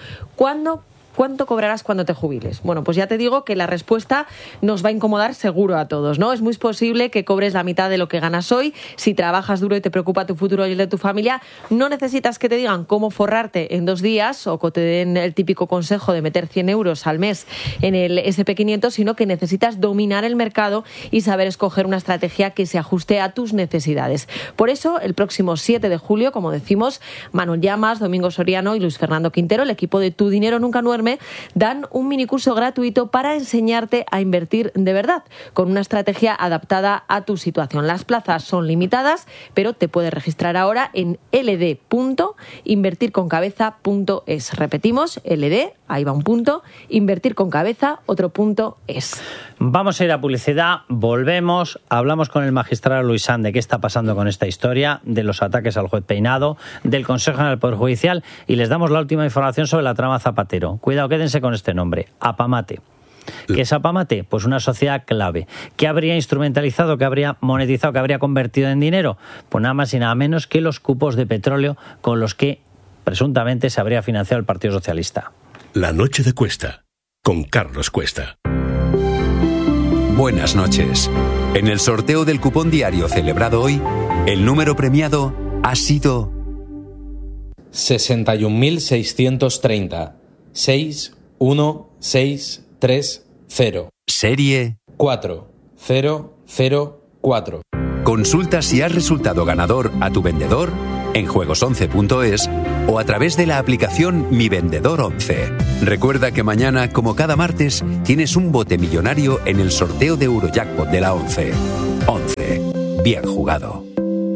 ¿cuánto cobrarás cuando te jubiles? Bueno, pues ya te digo que la respuesta nos va a incomodar seguro a todos, ¿no? Es muy posible que cobres la mitad de lo que ganas hoy. Si trabajas duro y te preocupa tu futuro y el de tu familia, no necesitas que te digan cómo forrarte en 2 días o que te den el típico consejo de meter 100 euros al mes en el SP500, sino que necesitas dominar el mercado y saber escoger una estrategia que se ajuste a tus necesidades. Por eso, el próximo 7 de julio, como decimos, Manuel Llamas, Domingo Soriano y Luis Fernando Quintero, el equipo de Tu Dinero Nunca Duerme, Duerme, dan un minicurso gratuito para enseñarte a invertir de verdad, con una estrategia adaptada a tu situación. Las plazas son limitadas, pero te puedes registrar ahora en ld.invertirconcabeza.es. Repetimos, ld, ahí va un punto, invertir con cabeza, otro punto es. Vamos a ir a publicidad, volvemos, hablamos con el magistrado Luis Sande, qué está pasando con esta historia, de los ataques al juez Peinado, del Consejo General del Poder Judicial, y les damos la última información sobre la trama Zapatero. Cuidado, quédense con este nombre, Apamate. ¿Qué es Apamate? Pues una sociedad clave. ¿Qué habría instrumentalizado, qué habría monetizado, qué habría convertido en dinero? Pues nada más y nada menos que los cupos de petróleo con los que presuntamente se habría financiado el Partido Socialista. La noche de Cuesta, con Carlos Cuesta. Buenas noches. En el sorteo del cupón diario celebrado hoy, el número premiado ha sido 61.630 61630. Serie 4004. Consulta si has resultado ganador a tu vendedor en juegos11.es o a través de la aplicación Mi Vendedor 11. Recuerda que mañana, como cada martes, tienes un bote millonario en el sorteo de Eurojackpot de la 11. 11. Bien jugado.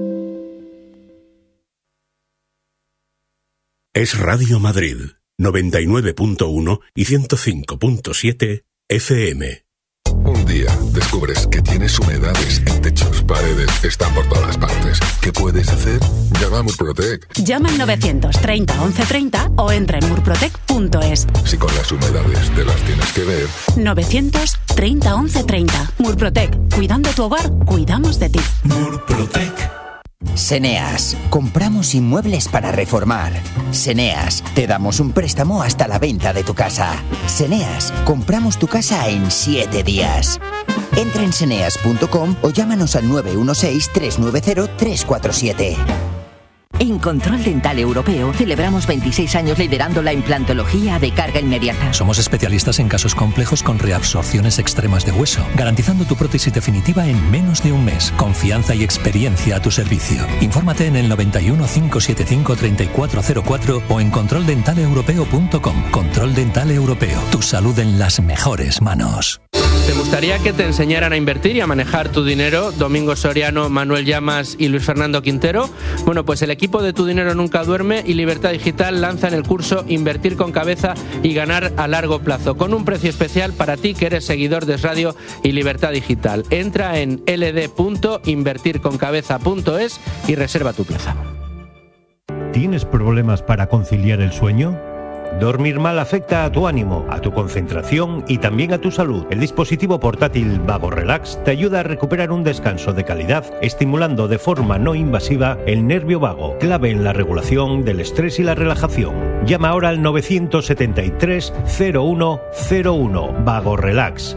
Es Radio Madrid, 99.1 y 105.7 FM. Un día descubres que tienes humedades en techos, paredes, están por todas partes. ¿Qué puedes hacer? Llama a Murprotec. Llama al 930 1130 o entra en murprotec.es. Si con las humedades te las tienes que ver. 930 1130. Murprotec. Cuidando tu hogar, cuidamos de ti. Murprotec. Seneas. Compramos inmuebles para reformar. Seneas. Te damos un préstamo hasta la venta de tu casa. Seneas. Compramos tu casa en 7 días. Entra en seneas.com o llámanos al 916-390-347. En Control Dental Europeo celebramos 26 años liderando la implantología de carga inmediata. Somos especialistas en casos complejos con reabsorciones extremas de hueso, garantizando tu prótesis definitiva en menos de un mes. Confianza y experiencia a tu servicio. Infórmate en el 91 575 3404 o en controldentaleeuropeo.com. Control Dental Europeo. Tu salud en las mejores manos. ¿Te gustaría que te enseñaran a invertir y a manejar tu dinero? Domingo Soriano, Manuel Llamas y Luis Fernando Quintero. Bueno, pues el equipo de Tu Dinero Nunca Duerme y Libertad Digital lanzan el curso Invertir con Cabeza y Ganar a Largo Plazo, con un precio especial para ti que eres seguidor de Es Radio y Libertad Digital. Entra en ld.invertirconcabeza.es y reserva tu plaza. ¿Tienes problemas para conciliar el sueño? Dormir mal afecta a tu ánimo, a tu concentración y también a tu salud. El dispositivo portátil Vago Relax te ayuda a recuperar un descanso de calidad, estimulando de forma no invasiva el nervio vago, clave en la regulación del estrés y la relajación. Llama ahora al 973 0101. Vago Relax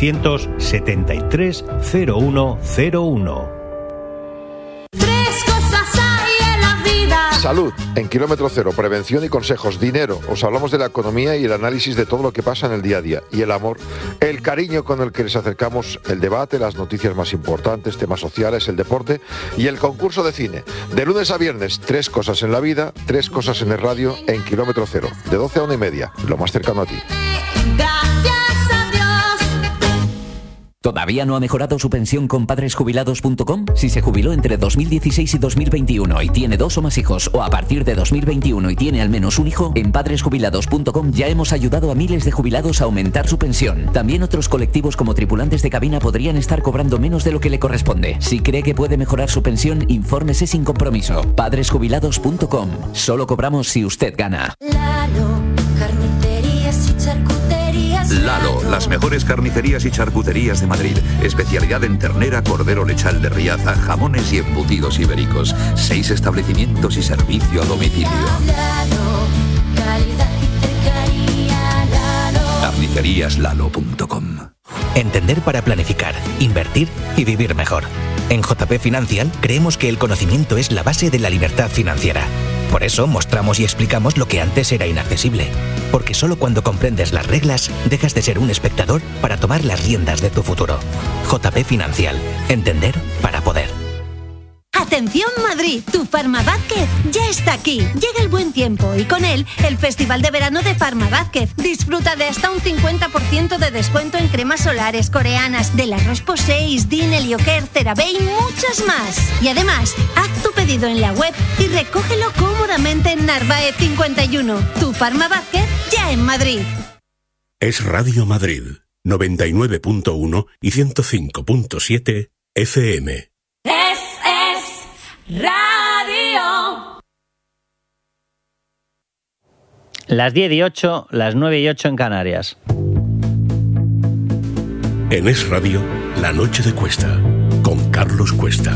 973 0101. Salud, en Kilómetro Cero, prevención y consejos, dinero, os hablamos de la economía y el análisis de todo lo que pasa en el día a día, y el amor, el cariño con el que les acercamos el debate, las noticias más importantes, temas sociales, el deporte y el concurso de cine. De lunes a viernes, 3 cosas en la vida, 3 cosas en el radio, en Kilómetro Cero, de 12 a 1:30, lo más cercano a ti. ¿Todavía no ha mejorado su pensión con padresjubilados.com? Si se jubiló entre 2016 y 2021 y tiene 2 o más hijos, o a partir de 2021 y tiene al menos un hijo, en padresjubilados.com ya hemos ayudado a miles de jubilados a aumentar su pensión. También otros colectivos como tripulantes de cabina podrían estar cobrando menos de lo que le corresponde. Si cree que puede mejorar su pensión, infórmese sin compromiso. Padresjubilados.com. Solo cobramos si usted gana. Lalo, las mejores carnicerías y charcuterías de Madrid. Especialidad en ternera, cordero lechal de Riaza, jamones y embutidos ibéricos. 6 establecimientos y servicio a domicilio. Carniceríaslalo.com. Entender para planificar, invertir y vivir mejor. En JP Financial creemos que el conocimiento es la base de la libertad financiera. Por eso mostramos y explicamos lo que antes era inaccesible. Porque solo cuando comprendes las reglas, dejas de ser un espectador para tomar las riendas de tu futuro. JP Financial. Entender para poder. Atención Madrid, tu Farma Vázquez ya está aquí. Llega el buen tiempo y con él el Festival de Verano de Farma Vázquez. Disfruta de hasta un 50% de descuento en cremas solares coreanas, de la Roche-Posay, Isdin, Helioker, CeraVe y muchas más. Y además, haz tu pedido en la web y recógelo cómodamente en Narváez 51. Tu Farma Vázquez ya en Madrid. Es Radio Madrid, 99.1 y 105.7 FM. Es Radio. Las 10:08, las 9:08 en Canarias. En Es Radio, La Noche de Cuesta, con Carlos Cuesta.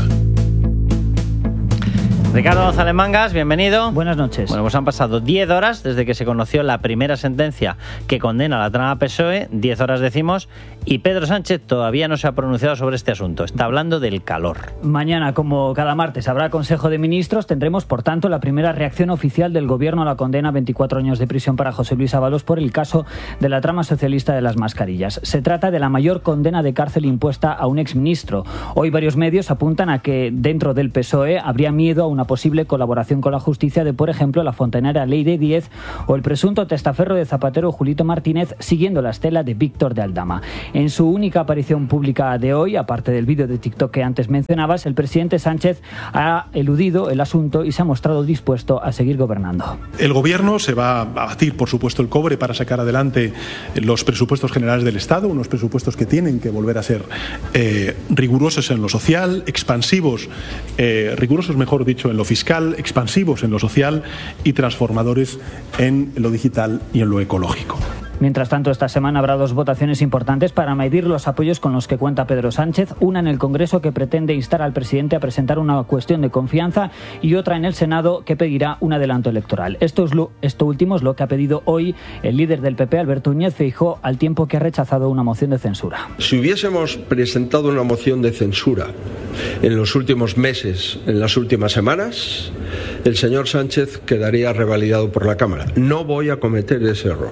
Ricardo González Mangas, bienvenido. Buenas noches. Bueno, pues han pasado 10 horas desde que se conoció la primera sentencia que condena la trama PSOE, 10 horas decimos, y Pedro Sánchez todavía no se ha pronunciado sobre este asunto. Está hablando del calor. Mañana, como cada martes, habrá Consejo de Ministros. Tendremos, por tanto, la primera reacción oficial del Gobierno a la condena a 24 años de prisión para José Luis Ábalos por el caso de la trama socialista de las mascarillas. Se trata de la mayor condena de cárcel impuesta a un exministro. Hoy varios medios apuntan a que dentro del PSOE habría miedo a una posible colaboración con la justicia de, por ejemplo, la fontanera Leire Díez o el presunto testaferro de Zapatero Julito Martínez, siguiendo la estela de Víctor de Aldama. En su única aparición pública de hoy, aparte del vídeo de TikTok que antes mencionabas, el presidente Sánchez ha eludido el asunto y se ha mostrado dispuesto a seguir gobernando. El gobierno se va a batir, por supuesto, el cobre para sacar adelante los presupuestos generales del Estado, unos presupuestos que tienen que volver a ser rigurosos en lo social, expansivos, rigurosos, mejor dicho, en lo fiscal, expansivos en lo social y transformadores en lo digital y en lo ecológico. Mientras tanto, esta semana habrá dos votaciones importantes para medir los apoyos con los que cuenta Pedro Sánchez. Una en el Congreso, que pretende instar al presidente a presentar una cuestión de confianza, y otra en el Senado, que pedirá un adelanto electoral. Esto último es lo que ha pedido hoy el líder del PP, Alberto Núñez Feijóo, al tiempo que ha rechazado una moción de censura. Si hubiésemos presentado una moción de censura en los últimos meses, en las últimas semanas, el señor Sánchez quedaría revalidado por la Cámara. No voy a cometer ese error.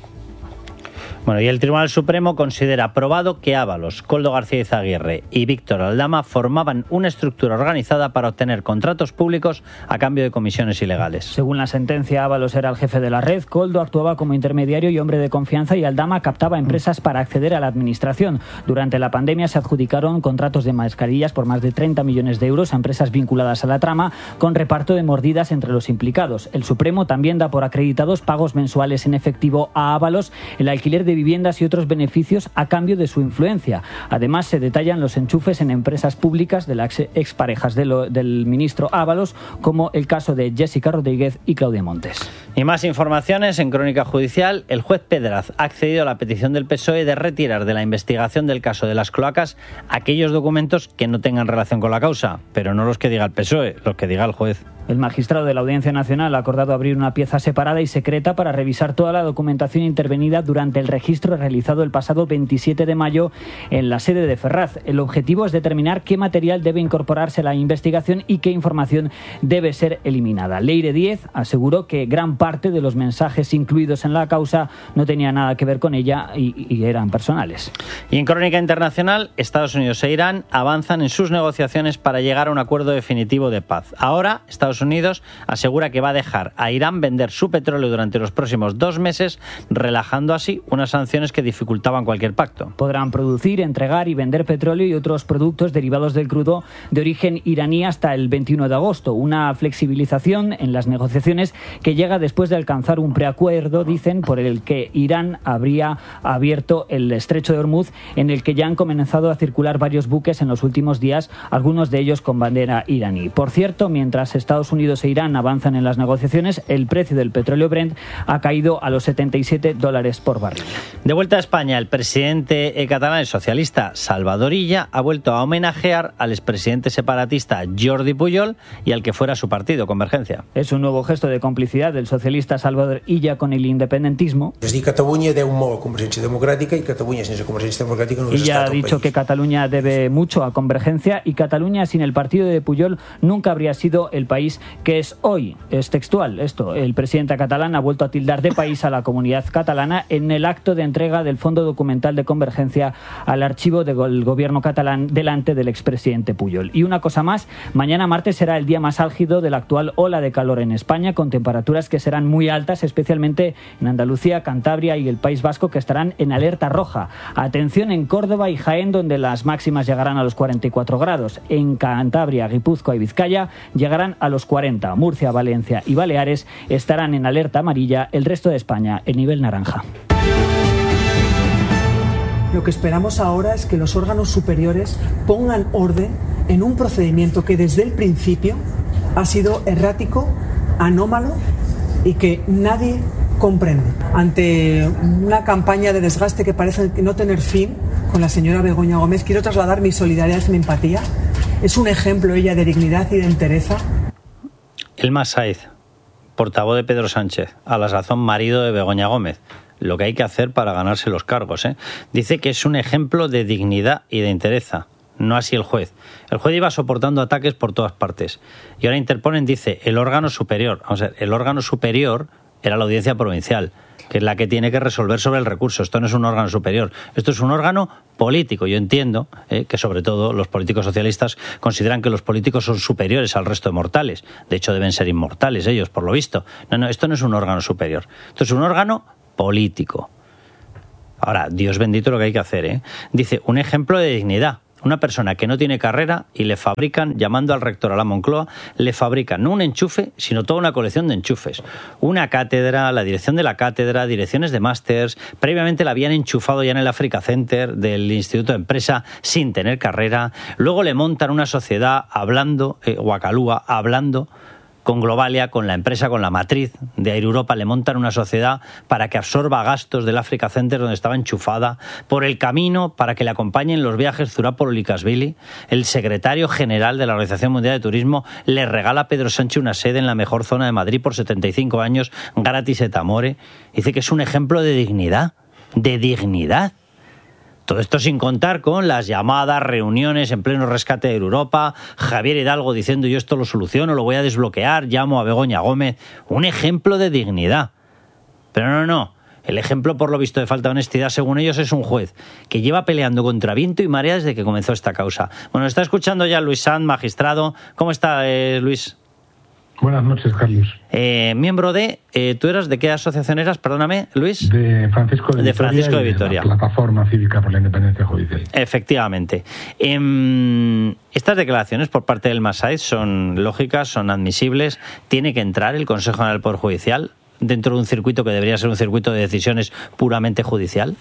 Bueno, y el Tribunal Supremo considera probado que Ábalos, Koldo García Izaguirre y Víctor Aldama formaban una estructura organizada para obtener contratos públicos a cambio de comisiones ilegales. Según la sentencia, Ábalos era el jefe de la red, Koldo actuaba como intermediario y hombre de confianza, y Aldama captaba empresas para acceder a la administración. Durante la pandemia se adjudicaron contratos de mascarillas por más de 30 millones de euros a empresas vinculadas a la trama, con reparto de mordidas entre los implicados. El Supremo también da por acreditados pagos mensuales en efectivo a Ábalos, el alquiler de viviendas y otros beneficios a cambio de su influencia. Además, se detallan los enchufes en empresas públicas de las exparejas del ministro Ábalos, como el caso de Jessica Rodríguez y Claudia Montes. Y más informaciones en Crónica Judicial. El juez Pedraz ha accedido a la petición del PSOE de retirar de la investigación del caso de las cloacas aquellos documentos que no tengan relación con la causa, pero no los que diga el PSOE, los que diga el juez. El magistrado de la Audiencia Nacional ha acordado abrir una pieza separada y secreta para revisar toda la documentación intervenida durante el registro realizado el pasado 27 de mayo en la sede de Ferraz. El objetivo es determinar qué material debe incorporarse a la investigación y qué información debe ser eliminada. Leire Díez aseguró que gran parte de los mensajes incluidos en la causa no tenía nada que ver con ella y eran personales. Y en Crónica Internacional, Estados Unidos e Irán avanzan en sus negociaciones para llegar a un acuerdo definitivo de paz. Ahora, Estados Unidos asegura que va a dejar a Irán vender su petróleo durante los próximos 2 meses, relajando así unas sanciones que dificultaban cualquier pacto. Podrán producir, entregar y vender petróleo y otros productos derivados del crudo de origen iraní hasta el 21 de agosto. Una flexibilización en las negociaciones que llega después de alcanzar un preacuerdo, dicen, por el que Irán habría abierto el estrecho de Hormuz, en el que ya han comenzado a circular varios buques en los últimos días, algunos de ellos con bandera iraní. Por cierto, mientras Estados Unidos e Irán avanzan en las negociaciones, el precio del petróleo Brent ha caído a los $77 por barril. De vuelta a España, el presidente catalán, el socialista Salvador Illa, ha vuelto a homenajear al expresidente separatista Jordi Pujol y al que fuera su partido, Convergencia. Es un nuevo gesto de complicidad del socialista Salvador Illa con el independentismo. Illa ha dicho que Cataluña debe mucho a Convergencia y Cataluña sin el partido de Pujol nunca habría sido el país país, que es hoy. Es textual esto. El presidente catalán ha vuelto a tildar de país a la comunidad catalana en el acto de entrega del Fondo Documental de Convergencia al archivo del gobierno catalán delante del expresidente Pujol. Y una cosa más, mañana martes será el día más álgido de la actual ola de calor en España, con temperaturas que serán muy altas, especialmente en Andalucía, Cantabria y el País Vasco, que estarán en alerta roja. Atención en Córdoba y Jaén, donde las máximas llegarán a los 44 grados. En Cantabria, Guipúzcoa y Vizcaya llegarán a los 40. Murcia, Valencia y Baleares estarán en alerta amarilla, el resto de España en nivel naranja. Lo que esperamos ahora es que los órganos superiores pongan orden en un procedimiento que desde el principio ha sido errático, anómalo y que nadie comprende. Ante una campaña de desgaste que parece no tener fin con la señora Begoña Gómez, quiero trasladar mi solidaridad y mi empatía. Es un ejemplo ella de dignidad y de entereza. Elmas Saez, portavoz de Pedro Sánchez, a la sazón marido de Begoña Gómez. Lo que hay que hacer para ganarse los cargos, ¿eh? Dice que es un ejemplo de dignidad y de entereza. No así el juez. El juez iba soportando ataques por todas partes. Y ahora interponen, dice, el órgano superior. Vamos a ver, el órgano superior era la Audiencia Provincial, que es la que tiene que resolver sobre el recurso. Esto no es un órgano superior. Esto es un órgano político. Yo entiendo que sobre todo los políticos socialistas consideran que los políticos son superiores al resto de mortales. De hecho, deben ser inmortales ellos, por lo visto. No, esto no es un órgano superior. Esto es un órgano político. Ahora, Dios bendito lo que hay que hacer, ¿eh? Dice, un ejemplo de dignidad. Una persona que no tiene carrera y le fabrican, llamando al rector a la Moncloa, le fabrican no un enchufe, sino toda una colección de enchufes. Una cátedra, la dirección de la cátedra, direcciones de másters. Previamente la habían enchufado ya en el Africa Center del Instituto de Empresa sin tener carrera. Luego le montan una sociedad hablando, Guacalúa, hablando con Globalia, con la empresa, con la matriz de Air Europa, le montan una sociedad para que absorba gastos del Africa Center donde estaba enchufada, por el camino para que le acompañen los viajes Zurapolo-Likashvili. El secretario general de la Organización Mundial de Turismo le regala a Pedro Sánchez una sede en la mejor zona de Madrid por 75 años, gratis et amore. Dice que es un ejemplo de dignidad, de dignidad. Todo esto sin contar con las llamadas, reuniones en pleno rescate de Europa, Javier Hidalgo diciendo yo esto lo soluciono, lo voy a desbloquear, llamo a Begoña Gómez. Un ejemplo de dignidad. Pero no. El ejemplo, por lo visto, de falta de honestidad, según ellos, es un juez que lleva peleando contra viento y marea desde que comenzó esta causa. Bueno, está escuchando ya Luis Sanz, magistrado. ¿Cómo está, Luis? Buenas noches, Carlos. Miembro de... ¿Tú eras de qué asociación eras? Perdóname, Luis. De Francisco de Vitoria. La Plataforma Cívica por la Independencia Judicial. Efectivamente. Estas declaraciones por parte del Elmas Saez son lógicas, son admisibles. Tiene que entrar el Consejo General del Poder Judicial dentro de un circuito que debería ser un circuito de decisiones puramente judicial.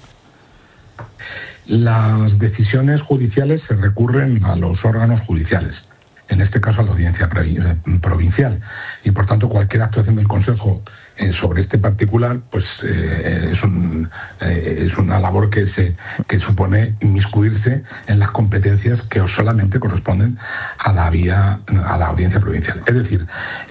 Las decisiones judiciales se recurren a los órganos judiciales. En este caso a la Audiencia Provincial, y por tanto cualquier actuación del Consejo sobre este particular pues es una labor que supone inmiscuirse en las competencias que solamente corresponden a la Audiencia Provincial. Es decir,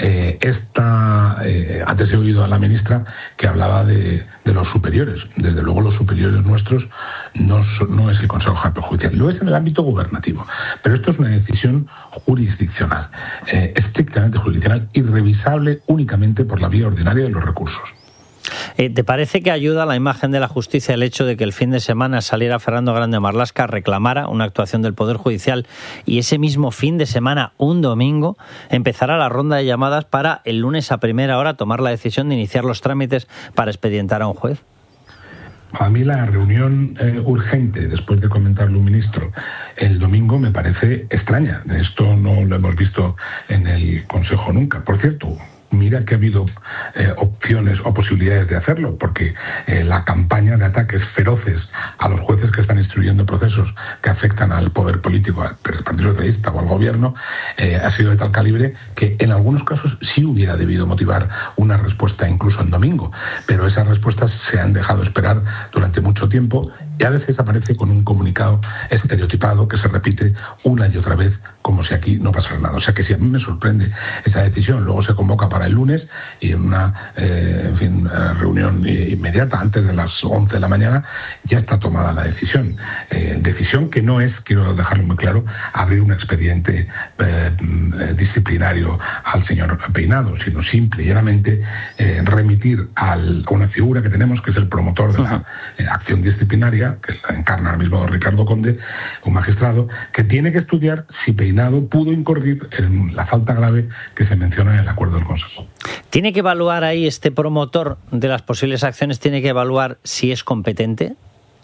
antes he oído a la ministra que hablaba de los superiores. Desde luego los superiores nuestros no es el Consejo General Judicial, lo es en el ámbito gubernativo, pero esto es una decisión jurisdiccional, estrictamente jurisdiccional y revisable únicamente por la vía ordinaria de los recursos. ¿Te parece que ayuda a la imagen de la justicia el hecho de que el fin de semana saliera Fernando Grande Marlaska, reclamara una actuación del Poder Judicial y ese mismo fin de semana, un domingo, empezara la ronda de llamadas para el lunes a primera hora tomar la decisión de iniciar los trámites para expedientar a un juez? A mí la reunión urgente, después de comentarlo un ministro, el domingo me parece extraña. Esto no lo hemos visto en el Consejo nunca. Por cierto, mira que ha habido opciones o posibilidades de hacerlo, porque la campaña de ataques feroces a los jueces que están instruyendo procesos que afectan al poder político, al Partido Socialista o al Gobierno, ha sido de tal calibre que en algunos casos sí hubiera debido motivar una respuesta incluso en domingo, pero esas respuestas se han dejado esperar durante mucho tiempo y a veces aparece con un comunicado estereotipado que se repite una y otra vez como si aquí no pasara nada. O sea que si a mí me sorprende esa decisión, luego se convoca para para el lunes, y en una reunión inmediata, antes de las 11 de la mañana, ya está tomada la decisión. Decisión que no es, quiero dejarlo muy claro, abrir un expediente disciplinario al señor Peinado, sino simple y llanamente remitir a una figura que tenemos, que es el promotor de la acción disciplinaria, que la encarna ahora mismo Ricardo Conde, un magistrado, que tiene que estudiar si Peinado pudo incurrir en la falta grave que se menciona en el acuerdo del Consejo. ¿Tiene que evaluar ahí este promotor de las posibles acciones, tiene que evaluar si es competente?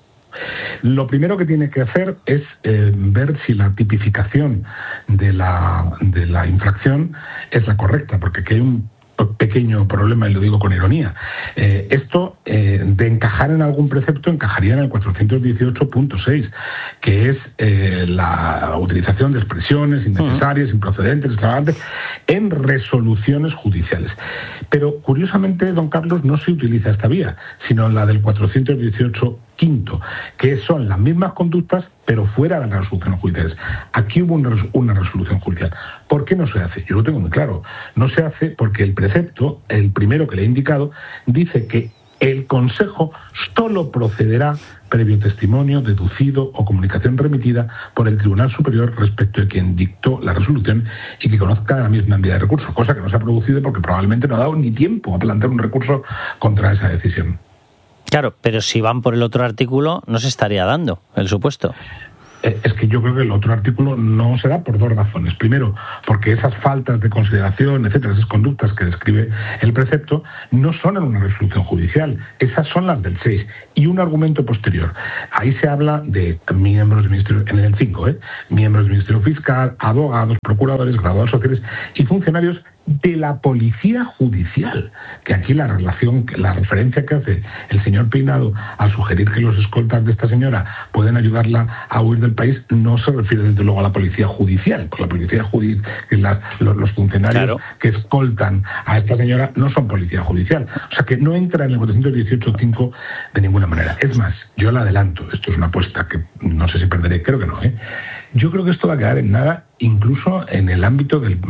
Lo primero que tiene que hacer es ver si la tipificación de la infracción es la correcta, porque aquí hay un pequeño problema, y lo digo con ironía. Esto, de encajar en algún precepto, encajaría en el 418.6, que es la utilización de expresiones innecesarias, improcedentes, extravagantes, en resoluciones judiciales. Pero, curiosamente, don Carlos, no se utiliza esta vía, sino la del 418 quinto, que son las mismas conductas, pero fuera de las resoluciones judiciales. Aquí hubo una resolución judicial. ¿Por qué no se hace? Yo lo tengo muy claro. No se hace porque el precepto, el primero que le he indicado, dice que el Consejo solo procederá previo testimonio, deducido o comunicación remitida por el Tribunal Superior respecto de quien dictó la resolución y que conozca la misma vía de recurso, cosa que no se ha producido porque probablemente no ha dado ni tiempo a plantear un recurso contra esa decisión. Claro, pero si van por el otro artículo, no se estaría dando el supuesto. Es que yo creo que el otro artículo no se da por dos razones. Primero, porque esas faltas de consideración, etcétera, esas conductas que describe el precepto, no son en una resolución judicial. Esas son las del 6. Y un argumento posterior. Ahí se habla de miembros del Ministerio, en el 5, miembros del Ministerio Fiscal, abogados, procuradores, graduados sociales y funcionarios de la Policía Judicial, que aquí la referencia que hace el señor Peinado al sugerir que los escoltas de esta señora pueden ayudarla a huir del país, no se refiere desde luego a la Policía Judicial, porque la Policía Judicial, los funcionarios que escoltan a esta señora no son Policía Judicial, o sea que no entra en el 418.5 de ninguna manera. Es más, yo la adelanto, esto es una apuesta que no sé si perderé, creo que no, Yo creo que esto va a quedar en nada, incluso en el ámbito del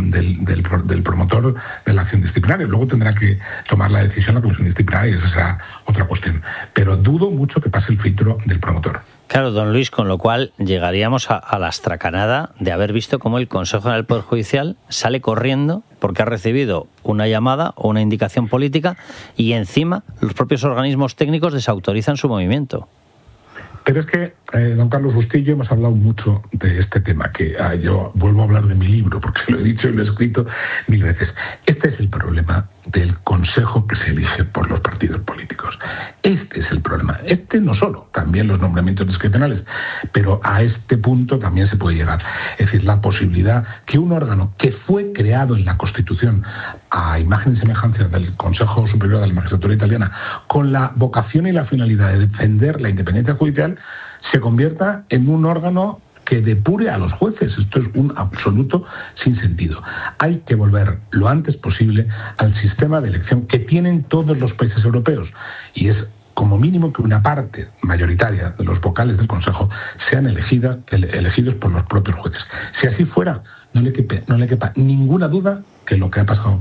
promotor de la acción disciplinaria. Luego tendrá que tomar la decisión la comisión disciplinaria y esa será otra cuestión. Pero dudo mucho que pase el filtro del promotor. Claro, don Luis, con lo cual llegaríamos a la astracanada de haber visto cómo el Consejo General del Poder Judicial sale corriendo porque ha recibido una llamada o una indicación política y encima los propios organismos técnicos desautorizan su movimiento. Pero es que, don Carlos Bustillo, hemos hablado mucho de este tema, que yo vuelvo a hablar de mi libro, porque lo he dicho y lo he escrito 1000 veces. Este es el problema del Consejo que se elige por los partidos políticos. Este es el problema. Este no solo, también los nombramientos discrecionales, pero a este punto también se puede llegar. Es decir, la posibilidad que un órgano que fue creado en la Constitución a imagen y semejanza del Consejo Superior de la Magistratura Italiana, con la vocación y la finalidad de defender la independencia judicial, se convierta en un órgano que depure a los jueces. Esto es un absoluto sinsentido. Hay que volver lo antes posible al sistema de elección que tienen todos los países europeos, y es como mínimo que una parte mayoritaria de los vocales del Consejo sean elegidos por los propios jueces. Si así fuera, no le quepa ninguna duda que lo que ha pasado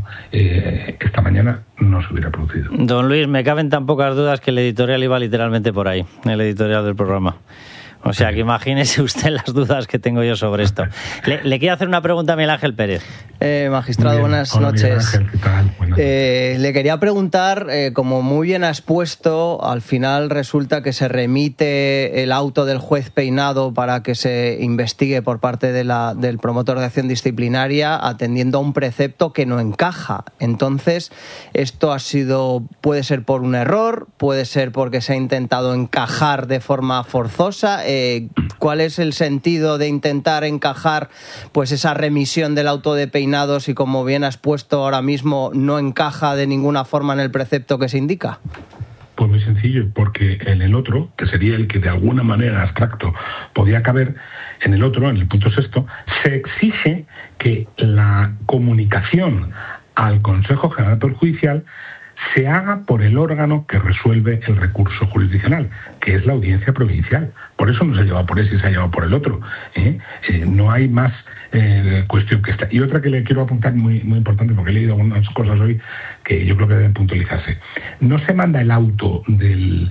esta mañana no se hubiera producido. Don Luis, me caben tan pocas dudas que el editorial iba literalmente por ahí, el editorial del programa. O sea, que imagínese usted las dudas que tengo yo sobre esto. Le quiero hacer una pregunta a Miguel Ángel Pérez. Magistrado, buenas noches. Ángel, ¿qué tal? Buenas noches. Le quería preguntar, como muy bien ha expuesto, al final resulta que se remite el auto del juez Peinado para que se investigue por parte del promotor de acción disciplinaria, atendiendo a un precepto que no encaja. Entonces, esto puede ser por un error, puede ser porque se ha intentado encajar de forma forzosa. ¿Cuál es el sentido de intentar encajar pues esa remisión del auto de Peinado si, como bien has puesto ahora mismo, no encaja de ninguna forma en el precepto que se indica? Pues muy sencillo, porque en el otro, que sería el que de alguna manera abstracto podía caber, en el otro, en el punto 6, se exige que la comunicación al Consejo General del Poder Judicial se haga por el órgano que resuelve el recurso jurisdiccional, que es la Audiencia Provincial. Por eso no se ha llevado por ese y se ha llevado por el otro. No hay más cuestión que esta. Y otra que le quiero apuntar muy, muy importante, porque he leído algunas cosas hoy que yo creo que deben puntualizarse. No se manda el auto del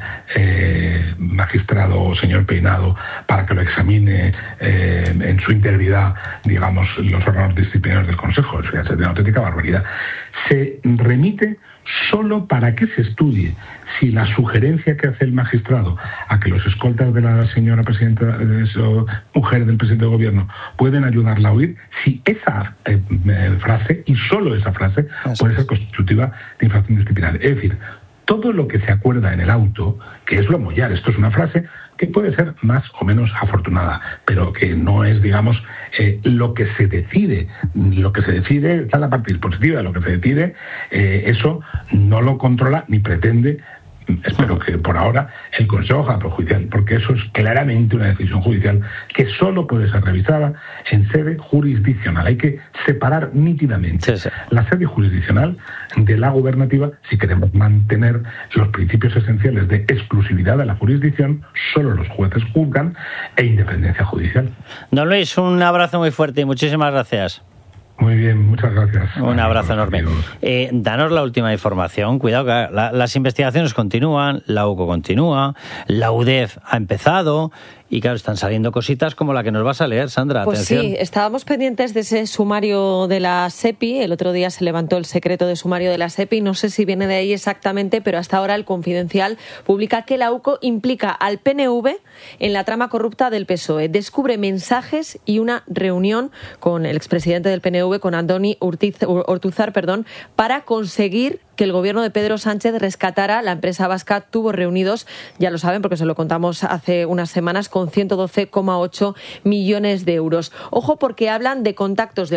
magistrado señor Peinado para que lo examine en su integridad, digamos, los órganos disciplinarios del Consejo. Eso ya es de una auténtica barbaridad. Se remite solo para que se estudie si la sugerencia que hace el magistrado a que los escoltas de la señora presidenta, mujer del presidente del gobierno, pueden ayudarla a huir, si esa frase, y solo esa frase, puede ser constitutiva de infracción disciplinaria. Es decir, todo lo que se acuerda en el auto, que es lo mollar, esto es una frase que puede ser más o menos afortunada, pero que no es, digamos, lo que se decide. Lo que se decide está en la parte dispositiva, lo que se decide, eso no lo controla ni pretende, espero que por ahora, el Consejo General Judicial, porque eso es claramente una decisión judicial que solo puede ser revisada en sede jurisdiccional. Hay que separar nítidamente la sede jurisdiccional de la gubernativa si queremos mantener los principios esenciales de exclusividad de la jurisdicción, solo los jueces juzgan, e independencia judicial. Don Luis, un abrazo muy fuerte y muchísimas gracias. Muy bien, muchas gracias. Un abrazo enorme. Danos la última información. Cuidado, que las investigaciones continúan, la UCO continúa, la UDEF ha empezado y claro, están saliendo cositas como la que nos vas a leer, Sandra. Pues atención. Sí, estábamos pendientes de ese sumario de la SEPI. El otro día se levantó el secreto de sumario de la SEPI. No sé si viene de ahí exactamente, pero hasta ahora el Confidencial publica que la UCO implica al PNV en la trama corrupta del PSOE. Descubre mensajes y una reunión con el expresidente del PNV, con Andoni Ortúzar, para conseguir que el gobierno de Pedro Sánchez rescatara la empresa vasca Tubos Reunidos, ya lo saben porque se lo contamos hace unas semanas, con 112,8 millones de euros. Ojo, porque hablan de contactos